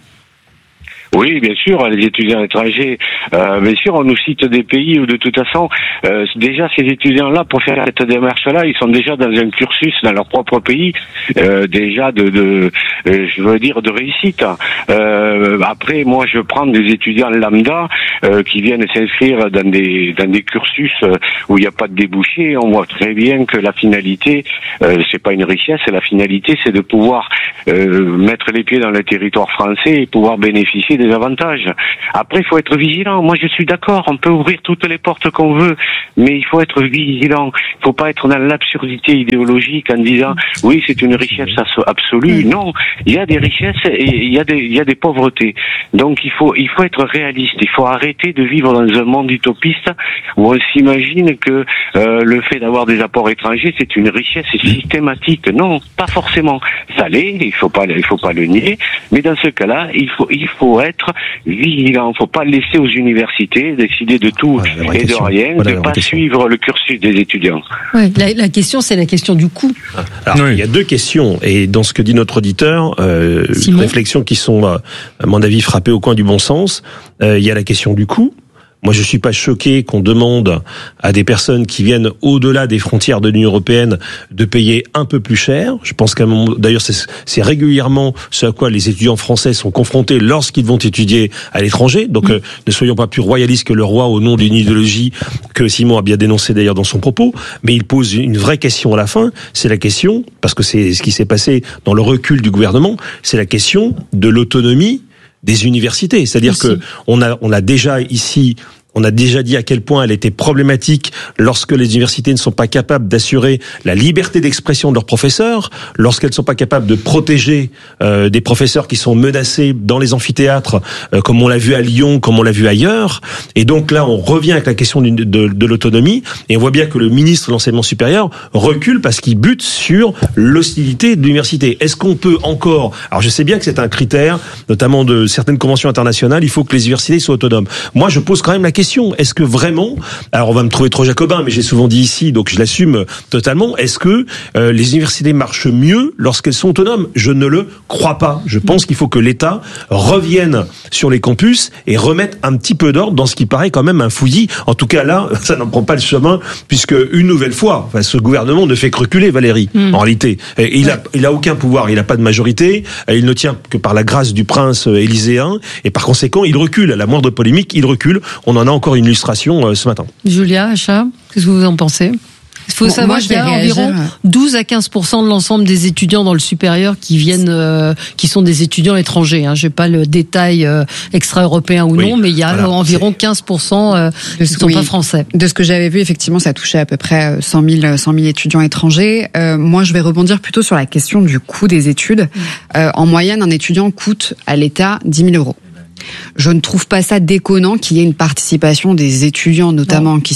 Oui, bien sûr, les étudiants étrangers, euh, bien sûr, on nous cite des pays où de toute façon, euh, déjà ces étudiants-là, pour faire cette démarche-là, ils sont déjà dans un cursus dans leur propre pays, euh, déjà de, de euh, je veux dire, de réussite. Euh, après, moi, je prends des étudiants lambda euh, qui viennent s'inscrire dans des dans des cursus où il n'y a pas de débouché. On voit très bien que la finalité, euh, c'est pas une richesse, la finalité, c'est de pouvoir euh, mettre les pieds dans le territoire français et pouvoir bénéficier des avantages. Après, il faut être vigilant. Moi, je suis d'accord, on peut ouvrir toutes les portes qu'on veut, mais il faut être vigilant. Il ne faut pas être dans l'absurdité idéologique en disant oui, c'est une richesse absolue. Non, il y a des richesses et il y a des, il y a des pauvretés. Donc, il faut, il faut être réaliste. Il faut arrêter de vivre dans un monde utopiste où on s'imagine que euh, le fait d'avoir des apports étrangers, c'est une richesse systématique. Non, pas forcément. Ça l'est, il faut pas, il faut pas le nier. Mais dans ce cas-là, il faut, il faut être vigilant. Il ne faut pas laisser aux universités décider de tout voilà, et question. de rien, voilà, de ne pas question. suivre le cursus des étudiants. Ouais, la, la question, c'est la question du coût. Alors, oui. Il y a deux questions. Et dans ce que dit notre auditeur, euh, réflexions qui sont, à mon avis, frappées au coin du bon sens. Euh, il y a la question du coût. Moi, je suis pas choqué qu'on demande à des personnes qui viennent au-delà des frontières de l'Union européenne de payer un peu plus cher. Je pense qu'à un moment, d'ailleurs, c'est, c'est régulièrement ce à quoi les étudiants français sont confrontés lorsqu'ils vont étudier à l'étranger. Donc, mmh. euh, ne soyons pas plus royalistes que le roi au nom d'une idéologie que Simon a bien dénoncé d'ailleurs dans son propos. Mais il pose une vraie question à la fin. C'est la question, parce que c'est ce qui s'est passé dans le recul du gouvernement, c'est la question de l'autonomie des universités, c'est-à-dire que on a on a déjà ici on a déjà dit à quel point elle était problématique lorsque les universités ne sont pas capables d'assurer la liberté d'expression de leurs professeurs, lorsqu'elles ne sont pas capables de protéger euh, des professeurs qui sont menacés dans les amphithéâtres, euh, comme on l'a vu à Lyon, comme on l'a vu ailleurs. Et donc là, on revient avec la question de, de, de l'autonomie, et on voit bien que le ministre de l'enseignement supérieur recule parce qu'il bute sur l'hostilité de l'université. Est-ce qu'on peut encore... Alors je sais bien que c'est un critère, notamment de certaines conventions internationales, il faut que les universités soient autonomes. Moi, je pose quand même la question. Est-ce que vraiment, alors on va me trouver trop jacobin, mais j'ai souvent dit ici, donc je l'assume totalement, est-ce que euh, les universités marchent mieux lorsqu'elles sont autonomes? Je ne le crois pas. Je pense qu'il faut que l'État revienne sur les campus et remette un petit peu d'ordre dans ce qui paraît quand même un fouillis. En tout cas là, ça n'en prend pas le chemin, puisque une nouvelle fois, enfin, ce gouvernement ne fait que reculer, Valérie, mmh. en réalité. Et il a, il a aucun pouvoir, il n'a pas de majorité, il ne tient que par la grâce du prince élyséen, et par conséquent, il recule. À la moindre polémique, il recule. On en a encore une illustration euh, ce matin. Julia, Acha, qu'est-ce que vous en pensez? Il faut bon, savoir qu'il y a environ douze à quinze pour cent de l'ensemble des étudiants dans le supérieur qui viennent, euh, qui sont des étudiants étrangers. Hein. Je n'ai pas le détail euh, extra-européen ou oui. non, mais il y a voilà, environ c'est... quinze pour cent euh, qui ne sont oui. pas français. De ce que j'avais vu, effectivement, ça touchait à peu près cent mille étudiants étrangers. Euh, moi, je vais rebondir plutôt sur la question du coût des études. Mmh. Euh, en moyenne, un étudiant coûte à l'État dix mille euros. Je ne trouve pas ça déconnant qu'il y ait une participation des étudiants, notamment, non. qui sont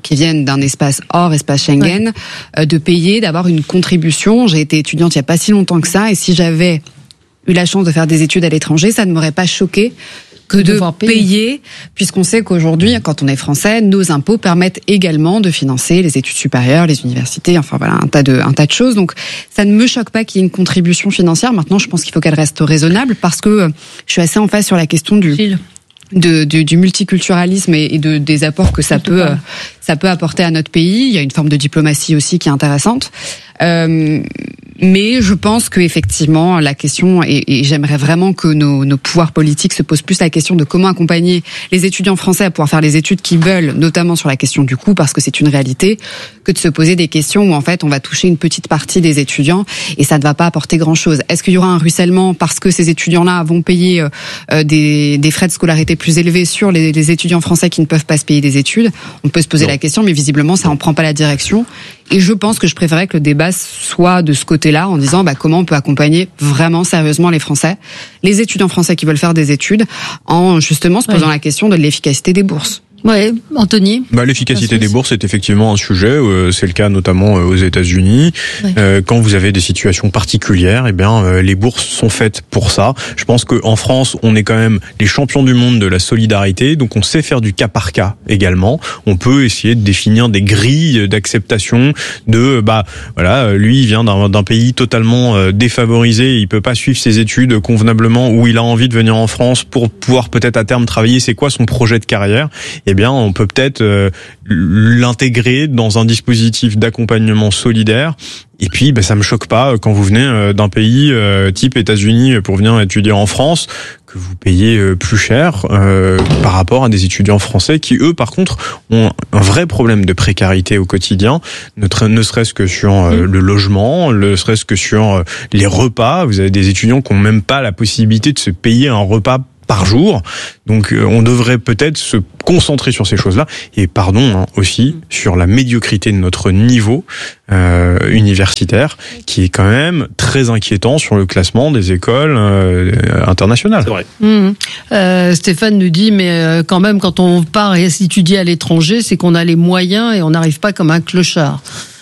qui viennent d'un espace hors espace Schengen, ouais. euh, de payer, d'avoir une contribution. J'ai été étudiante il y a pas si longtemps que ça, et si j'avais eu la chance de faire des études à l'étranger, ça ne m'aurait pas choqué que de, de payer, payer puisqu'on sait qu'aujourd'hui, quand on est français, nos impôts permettent également de financer les études supérieures, les universités, enfin voilà, un tas de, un tas de choses. Donc, ça ne me choque pas qu'il y ait une contribution financière. Maintenant, je pense qu'il faut qu'elle reste raisonnable, parce que je suis assez en phase sur la question du... De, du, du multiculturalisme et, et de, des apports que ça peut, euh, ça peut apporter à notre pays. Il y a une forme de diplomatie aussi qui est intéressante. Euh, mais je pense que effectivement la question, et, et j'aimerais vraiment que nos, nos pouvoirs politiques se posent plus la question de comment accompagner les étudiants français à pouvoir faire les études qu'ils veulent, notamment sur la question du coût, parce que c'est une réalité, que de se poser des questions où en fait on va toucher une petite partie des étudiants et ça ne va pas apporter grand-chose. Est-ce qu'il y aura un ruissellement parce que ces étudiants-là vont payer euh, des, des frais de scolarité plus élevés sur les, les étudiants français qui ne peuvent pas se payer des études? On peut se poser non. la question, mais visiblement ça en prend pas la direction. Et je pense que je préférais que le débat soit de ce côté-là, en disant bah, comment on peut accompagner vraiment sérieusement les Français, les étudiants français qui veulent faire des études, en justement se posant ouais. la question de l'efficacité des bourses. Ouais, Anthony. Bah, l'efficacité des bourses est effectivement un sujet. Euh, c'est le cas notamment euh, aux États-Unis. Ouais. Euh, quand vous avez des situations particulières, eh bien, euh, les bourses sont faites pour ça. Je pense que en France, on est quand même les champions du monde de la solidarité, donc on sait faire du cas par cas également. On peut essayer de définir des grilles d'acceptation de, bah, voilà, lui, il vient d'un, d'un pays totalement euh, défavorisé, il peut pas suivre ses études convenablement, ou il a envie de venir en France pour pouvoir peut-être à terme travailler. C'est quoi son projet de carrière? Et eh bien, on peut peut-être euh, l'intégrer dans un dispositif d'accompagnement solidaire. Et puis, ben, ça me choque pas quand vous venez euh, d'un pays euh, type États-Unis pour venir étudier en France, que vous payez euh, plus cher euh, par rapport à des étudiants français qui, eux, par contre, ont un vrai problème de précarité au quotidien, ne, ne serait-ce que sur euh, le logement, ne serait-ce que sur euh, les repas. Vous avez des étudiants qui n'ont même pas la possibilité de se payer un repas par jour. Donc euh, on devrait peut-être se concentrer sur ces choses-là, et pardon hein, aussi sur la médiocrité de notre niveau euh, universitaire, qui est quand même très inquiétant sur le classement des écoles euh, internationales. C'est vrai. Mmh. Euh, Stéphane nous dit, mais euh, quand même quand on part et étudier à l'étranger, c'est qu'on a les moyens et on n'arrive pas comme un clochard.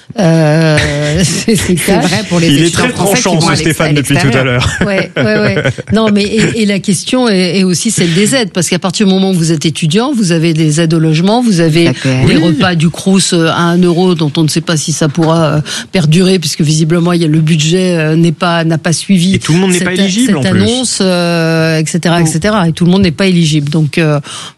Euh, c'est, c'est, c'est vrai pour les Il est très tranchant, ce Stéphane, depuis tout à l'heure. Ouais, ouais, ouais. Non, mais et, et la question est, est aussi celle des aides, parce qu'à partir du moment où vous êtes étudiant, vous avez des aides au logement, vous avez les oui. repas du Crous à un euro, dont on ne sait pas si ça pourra perdurer, puisque visiblement il y a le budget n'est pas n'a pas suivi. Et tout le monde n'est cette, pas éligible cette en plus. annonce, euh, et cetera, et cetera. Et tout le monde n'est pas éligible. Donc euh,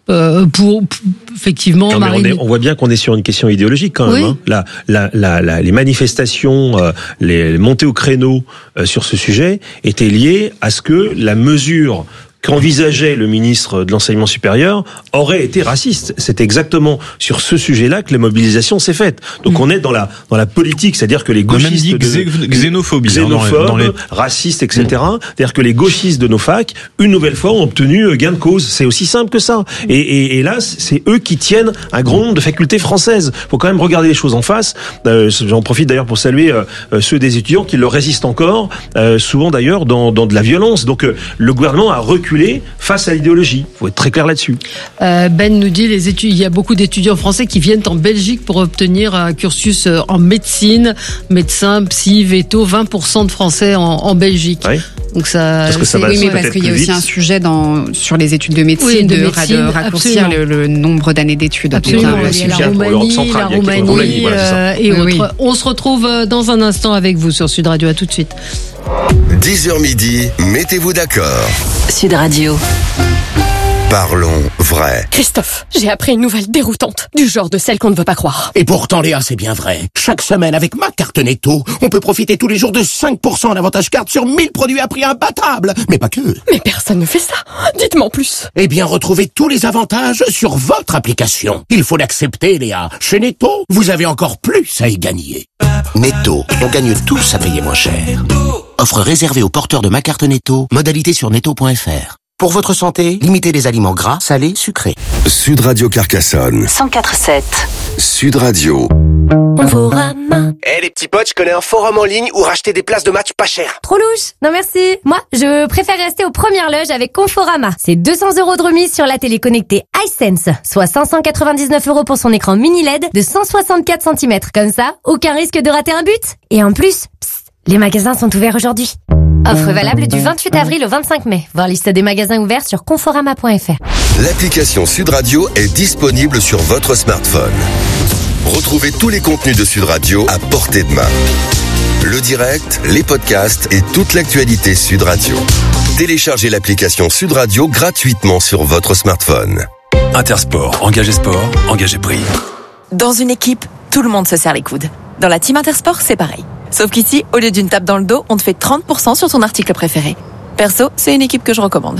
pour, pour effectivement, non, Marine... on, est, on voit bien qu'on est sur une question idéologique quand même. Oui. Hein. La, la, la, la, les manifestations, euh, les, les montées au créneau euh, sur ce sujet étaient liées à ce que la mesure qu'envisageait le ministre de l'Enseignement supérieur aurait été raciste. C'est exactement sur ce sujet-là que la mobilisation s'est faite. Donc mmh. on est dans la dans la politique, c'est-à-dire que les gauchistes de xé- xénophobie, xénophobes, dans les, dans les... racistes, et cetera. Mmh. C'est-à-dire que les gauchistes de nos facs, une nouvelle fois, ont obtenu gain de cause. C'est aussi simple que ça. Et, et, et là, c'est eux qui tiennent un grand nombre de facultés françaises. Faut quand même regarder les choses en face. Euh, j'en profite d'ailleurs pour saluer euh, ceux des étudiants qui le résistent encore, euh, souvent d'ailleurs dans dans de la violence. Donc euh, le gouvernement a reculé face à l'idéologie. Il faut être très clair là-dessus. Euh, Ben nous dit, les études, il y a beaucoup d'étudiants français qui viennent en Belgique pour obtenir un cursus en médecine, médecin, psy, veto, vingt pour cent de Français en, en Belgique. Oui. Donc ça, parce que ça oui, mais parce qu'il y a aussi vite. un sujet dans, sur les études de médecine, oui, de, de, médecine, de raccourcir le, le nombre d'années d'études. Absolument. Il y a la Roumanie, la Roumanie, Roumanie voilà, euh, et oui, autres. Oui. On se retrouve dans un instant avec vous sur Sud Radio. À tout de suite. dix heures midi, mettez-vous d'accord. Sud Radio. Parlons vrai. Christophe, j'ai appris une nouvelle déroutante, du genre de celle qu'on ne veut pas croire. Et pourtant, Léa, c'est bien vrai. Chaque semaine, avec ma carte Netto, on peut profiter tous les jours de cinq pour cent en avantage carte sur mille produits à prix imbattable. Mais pas que. Mais personne ne fait ça. Dites-moi en plus. Eh bien, retrouvez tous les avantages sur votre application. Il faut l'accepter, Léa. Chez Netto, vous avez encore plus à y gagner. Netto, on gagne tous à payer moins cher. Offre réservée aux porteurs de ma carte Netto. Modalité sur netto point f r. Pour votre santé, limitez les aliments gras, salés, sucrés. Sud Radio Carcassonne. cent quatre sept. Sud Radio. Conforama. Eh les petits potes, je connais un forum en ligne où racheter des places de match pas cher. Trop louche. Non merci. Moi, je préfère rester aux premières loges avec Conforama. C'est deux cents euros de remise sur la télé connectée iSense, soit cinq cent quatre-vingt-dix-neuf euros pour son écran mini L E D de cent soixante-quatre centimètres. Comme ça, aucun risque de rater un but. Et en plus, psst, les magasins sont ouverts aujourd'hui. Offre valable du vingt-huit avril au vingt-cinq mai. Voir liste des magasins ouverts sur conforama point f r. L'application Sud Radio est disponible sur votre smartphone. Retrouvez tous les contenus de Sud Radio à portée de main. Le direct, les podcasts et toute l'actualité Sud Radio. Téléchargez l'application Sud Radio gratuitement sur votre smartphone. Intersport, engagé sport, engagé prix. Dans une équipe, tout le monde se serre les coudes. Dans la team Intersport, c'est pareil. Sauf qu'ici, au lieu d'une tape dans le dos, on te fait trente pour cent sur ton article préféré. Perso, c'est une équipe que je recommande.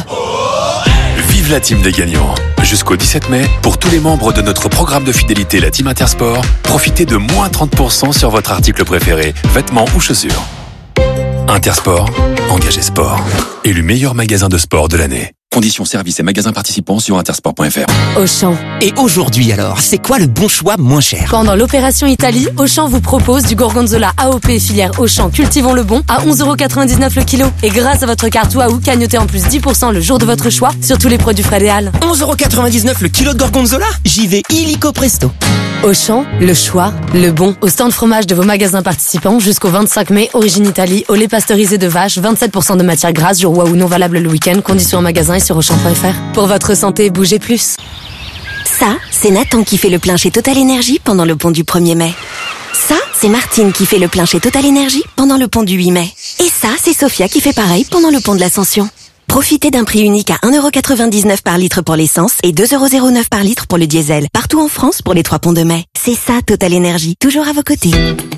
Vive la team des gagnants. Jusqu'au dix-sept mai, pour tous les membres de notre programme de fidélité, la team Intersport, profitez de moins trente pour cent sur votre article préféré, vêtements ou chaussures. Intersport, engagé sport. Élu meilleur magasin de sport de l'année. Conditions, services et magasins participants sur intersport point f r. Auchan. Et aujourd'hui alors, c'est quoi le bon choix moins cher? Pendant l'opération Italie, Auchan vous propose du gorgonzola A O P filière Auchan Cultivons le Bon à onze euros quatre-vingt-dix-neuf le kilo. Et grâce à votre carte Waouh, cagnotez en plus dix pour cent le jour de votre choix sur tous les produits frais des Halles. onze euros quatre-vingt-dix-neuf le kilo de gorgonzola? J'y vais illico presto. Auchan, le choix, le bon. Au stand fromage de vos magasins participants jusqu'au vingt-cinq mai, origine Italie, au lait pasteurisé de vache, vingt-sept pour cent de matière grasse, jour Waouh non valable le week-end, conditions en magasin et sur auchan point f r. Pour votre santé, bougez plus. Ça, c'est Nathan qui fait le plein chez Total Énergie pendant le pont du premier mai. Ça, c'est Martine qui fait le plein chez Total Énergie pendant le pont du huit mai. Et ça, c'est Sophia qui fait pareil pendant le pont de l'Ascension. Profitez d'un prix unique à un euro quatre-vingt-dix-neuf par litre pour l'essence et deux euros zéro neuf par litre pour le diesel. Partout en France pour les trois ponts de mai. C'est ça, Total Énergie. Toujours à vos côtés.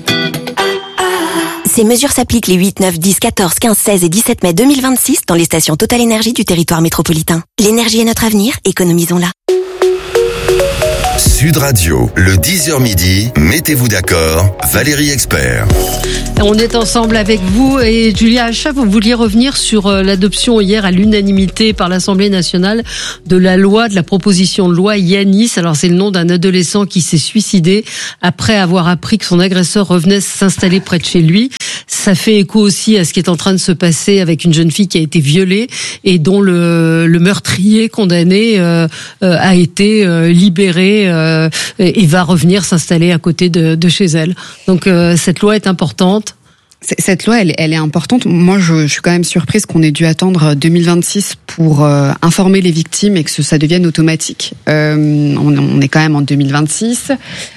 Ces mesures s'appliquent les huit, neuf, dix, quatorze, quinze, seize et dix-sept mai deux mille vingt-six dans les stations Total Énergie du territoire métropolitain. L'énergie est notre avenir, économisons-la. Sud Radio, le dix heures midi, mettez-vous d'accord, Valérie Expert. On est ensemble avec vous et Julia Achat, vous vouliez revenir sur l'adoption hier à l'unanimité par l'Assemblée nationale de la loi, de la proposition de loi Yanis. Alors c'est le nom d'un adolescent qui s'est suicidé après avoir appris que son agresseur revenait s'installer près de chez lui. Ça fait écho aussi à ce qui est en train de se passer avec une jeune fille qui a été violée et dont le, le meurtrier condamné euh, euh, a été euh, libéré euh, et, et va revenir s'installer à côté de, de chez elle. Donc euh, cette loi est importante. Cette loi, elle, elle est importante. Moi, je, je suis quand même surprise qu'on ait dû attendre deux mille vingt-six pour euh, informer les victimes et que ça devienne automatique. Euh, on, on est quand même en deux mille vingt-six.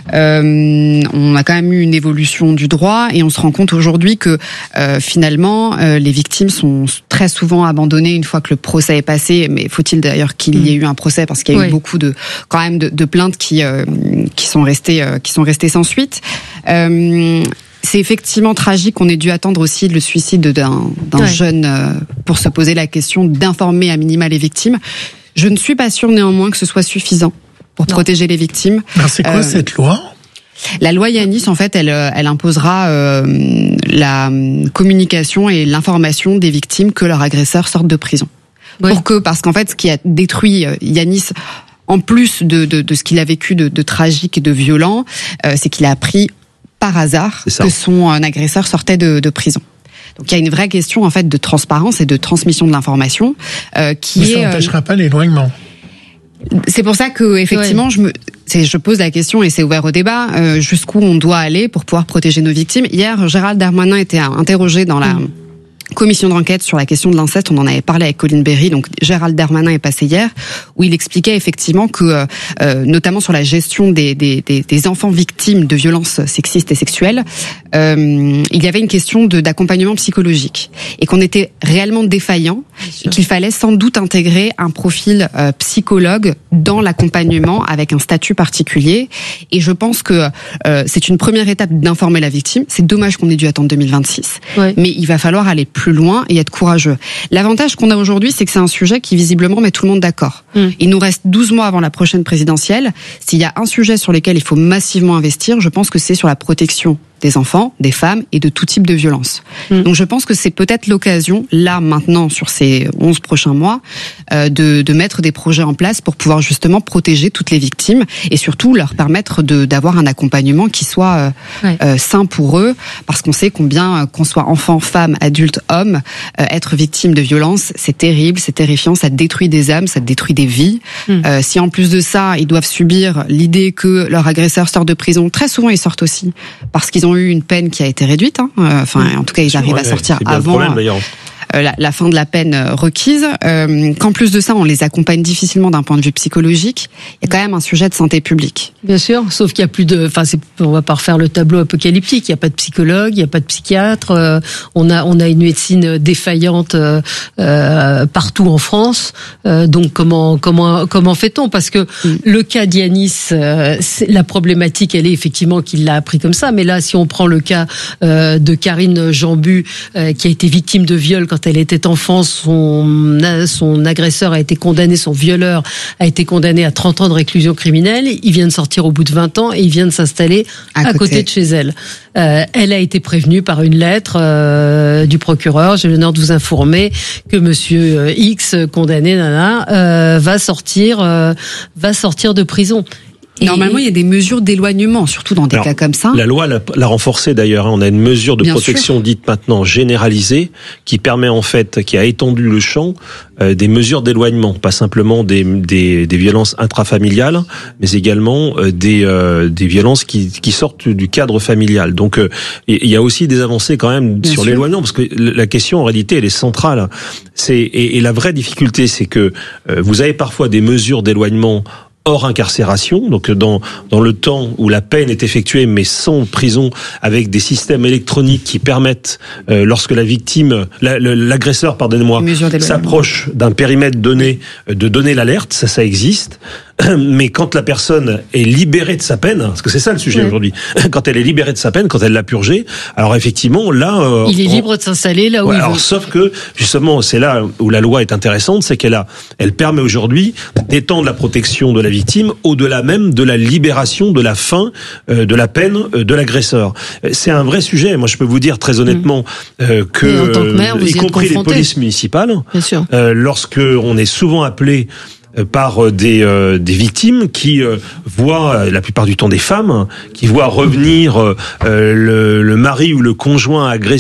Euh, on a quand même eu une évolution du droit et on se rend compte aujourd'hui que euh, finalement, euh, les victimes sont très souvent abandonnées une fois que le procès est passé. Mais faut-il d'ailleurs qu'il y ait eu un procès parce qu'il y a oui. eu beaucoup de, quand même, de, de plaintes qui euh, qui sont restées euh, qui sont restées sans suite. Euh, C'est effectivement tragique qu'on ait dû attendre aussi le suicide d'un, d'un ouais. jeune euh, pour se poser la question d'informer à minima les victimes. Je ne suis pas sûre néanmoins que ce soit suffisant pour non. protéger les victimes. Alors c'est quoi euh, cette loi ? La loi Yanis, en fait, elle, elle imposera euh, la communication et l'information des victimes que leur agresseur sorte de prison. Oui. Pour que, parce qu'en fait, ce qui a détruit Yanis, en plus de, de, de ce qu'il a vécu de, de tragique et de violent, euh, c'est qu'il a appris par hasard que son agresseur sortait de, de prison. Donc il y a une vraie question en fait de transparence et de transmission de l'information euh, qui Mais est. Ça n'empêchera euh, pas l'éloignement. C'est pour ça que effectivement ouais. je me, c'est, je pose la question et c'est ouvert au débat euh, jusqu'où on doit aller pour pouvoir protéger nos victimes. Hier, Gérald Darmanin était interrogé dans la. Mmh. commission d'enquête sur la question de l'inceste, on en avait parlé avec Colline Berry, donc Gérald Darmanin est passé hier, où il expliquait effectivement que, euh, notamment sur la gestion des, des, des, des enfants victimes de violences sexistes et sexuelles, euh, il y avait une question de, d'accompagnement psychologique, et qu'on était réellement défaillant, et qu'il fallait sans doute intégrer un profil euh, psychologue dans l'accompagnement avec un statut particulier, et je pense que euh, c'est une première étape d'informer la victime, c'est dommage qu'on ait dû attendre deux mille vingt-six, ouais. mais il va falloir aller plus plus loin et être courageux. L'avantage qu'on a aujourd'hui, c'est que c'est un sujet qui visiblement met tout le monde d'accord. Mmh. Il nous reste douze mois avant la prochaine présidentielle. S'il y a un sujet sur lequel il faut massivement investir, je pense que c'est sur la protection des enfants, des femmes et de tout type de violence. Mmh. Donc je pense que c'est peut-être l'occasion, là, maintenant, sur ces onze prochains mois, euh, de, de mettre des projets en place pour pouvoir justement protéger toutes les victimes et surtout leur permettre de, d'avoir un accompagnement qui soit euh, ouais. euh, sain pour eux, parce qu'on sait combien, qu'on soit enfant, femme, adulte, homme, euh, être victime de violence, c'est terrible, c'est terrifiant, ça détruit des âmes, ça détruit des vies. Mmh. Euh, si en plus de ça, ils doivent subir l'idée que leur agresseur sort de prison, très souvent ils sortent aussi parce qu'ils ont eu une peine qui a été réduite. Hein. Enfin, en tout cas, ils arrivent ouais, à sortir c'est bien avant. Le problème, La, la fin de la peine requise, euh, qu'en plus de ça, on les accompagne difficilement d'un point de vue psychologique. Il y a quand même un sujet de santé publique. Bien sûr, sauf qu'il y a plus de, enfin, c'est, on va pas refaire le tableau apocalyptique. Il y a pas de psychologue, il y a pas de psychiatre. Euh, on a, on a une médecine défaillante euh, euh, partout en France. Euh, donc comment, comment, comment fait-on ? Parce que mm. le cas d'Yanis, euh, c'est, la problématique, elle est effectivement qu'il l'a appris comme ça. Mais là, si on prend le cas euh, de Karine Jambu, euh, qui a été victime de viol quand elle était enfant, son, son agresseur a été condamné, son violeur a été condamné à trente ans de réclusion criminelle. Il vient de sortir au bout de vingt ans et il vient de s'installer à, à côté. côté de chez elle. Euh, elle a été prévenue par une lettre euh, du procureur. J'ai l'honneur de vous informer que Monsieur X, condamné, nana, euh, va sortir, euh, va sortir de prison. Normalement, il y a des mesures d'éloignement, surtout dans des Alors, cas comme ça. La loi l'a, l'a renforcé d'ailleurs. On a une mesure de Bien protection sûr. dite maintenant généralisée qui permet en fait, qui a étendu le champ euh, des mesures d'éloignement, pas simplement des, des, des violences intrafamiliales, mais également euh, des, euh, des violences qui, qui sortent du cadre familial. Donc, euh, il y a aussi des avancées quand même Bien sur sûr. l'éloignement, parce que la question en réalité elle est centrale. C'est et, et la vraie difficulté, c'est que euh, vous avez parfois des mesures d'éloignement hors incarcération, donc dans dans le temps où la peine est effectuée, mais sans prison, avec des systèmes électroniques qui permettent, euh, lorsque la victime, la, le, l'agresseur, pardonnez-moi, s'approche d'un périmètre donné, de donner l'alerte, ça, ça existe. Mais quand la personne est libérée de sa peine, parce que c'est ça le sujet oui. aujourd'hui, quand elle est libérée de sa peine, quand elle l'a purgée, alors effectivement là, euh, il est on... libre de s'installer là où ouais, il alors, veut. Sauf que justement, c'est là où la loi est intéressante, c'est qu'elle a, elle permet aujourd'hui d'étendre la protection de la victime au-delà même de la libération, de la fin euh, de la peine euh, de l'agresseur. C'est un vrai sujet. Moi, je peux vous dire très honnêtement mmh. euh, que, Et en tant que maire, vous y, y compris les polices municipales, Bien sûr. Euh, lorsque on est souvent appelé par des euh, des victimes qui euh, voient, la plupart du temps des femmes, qui voient revenir euh, le, le mari ou le conjoint agressé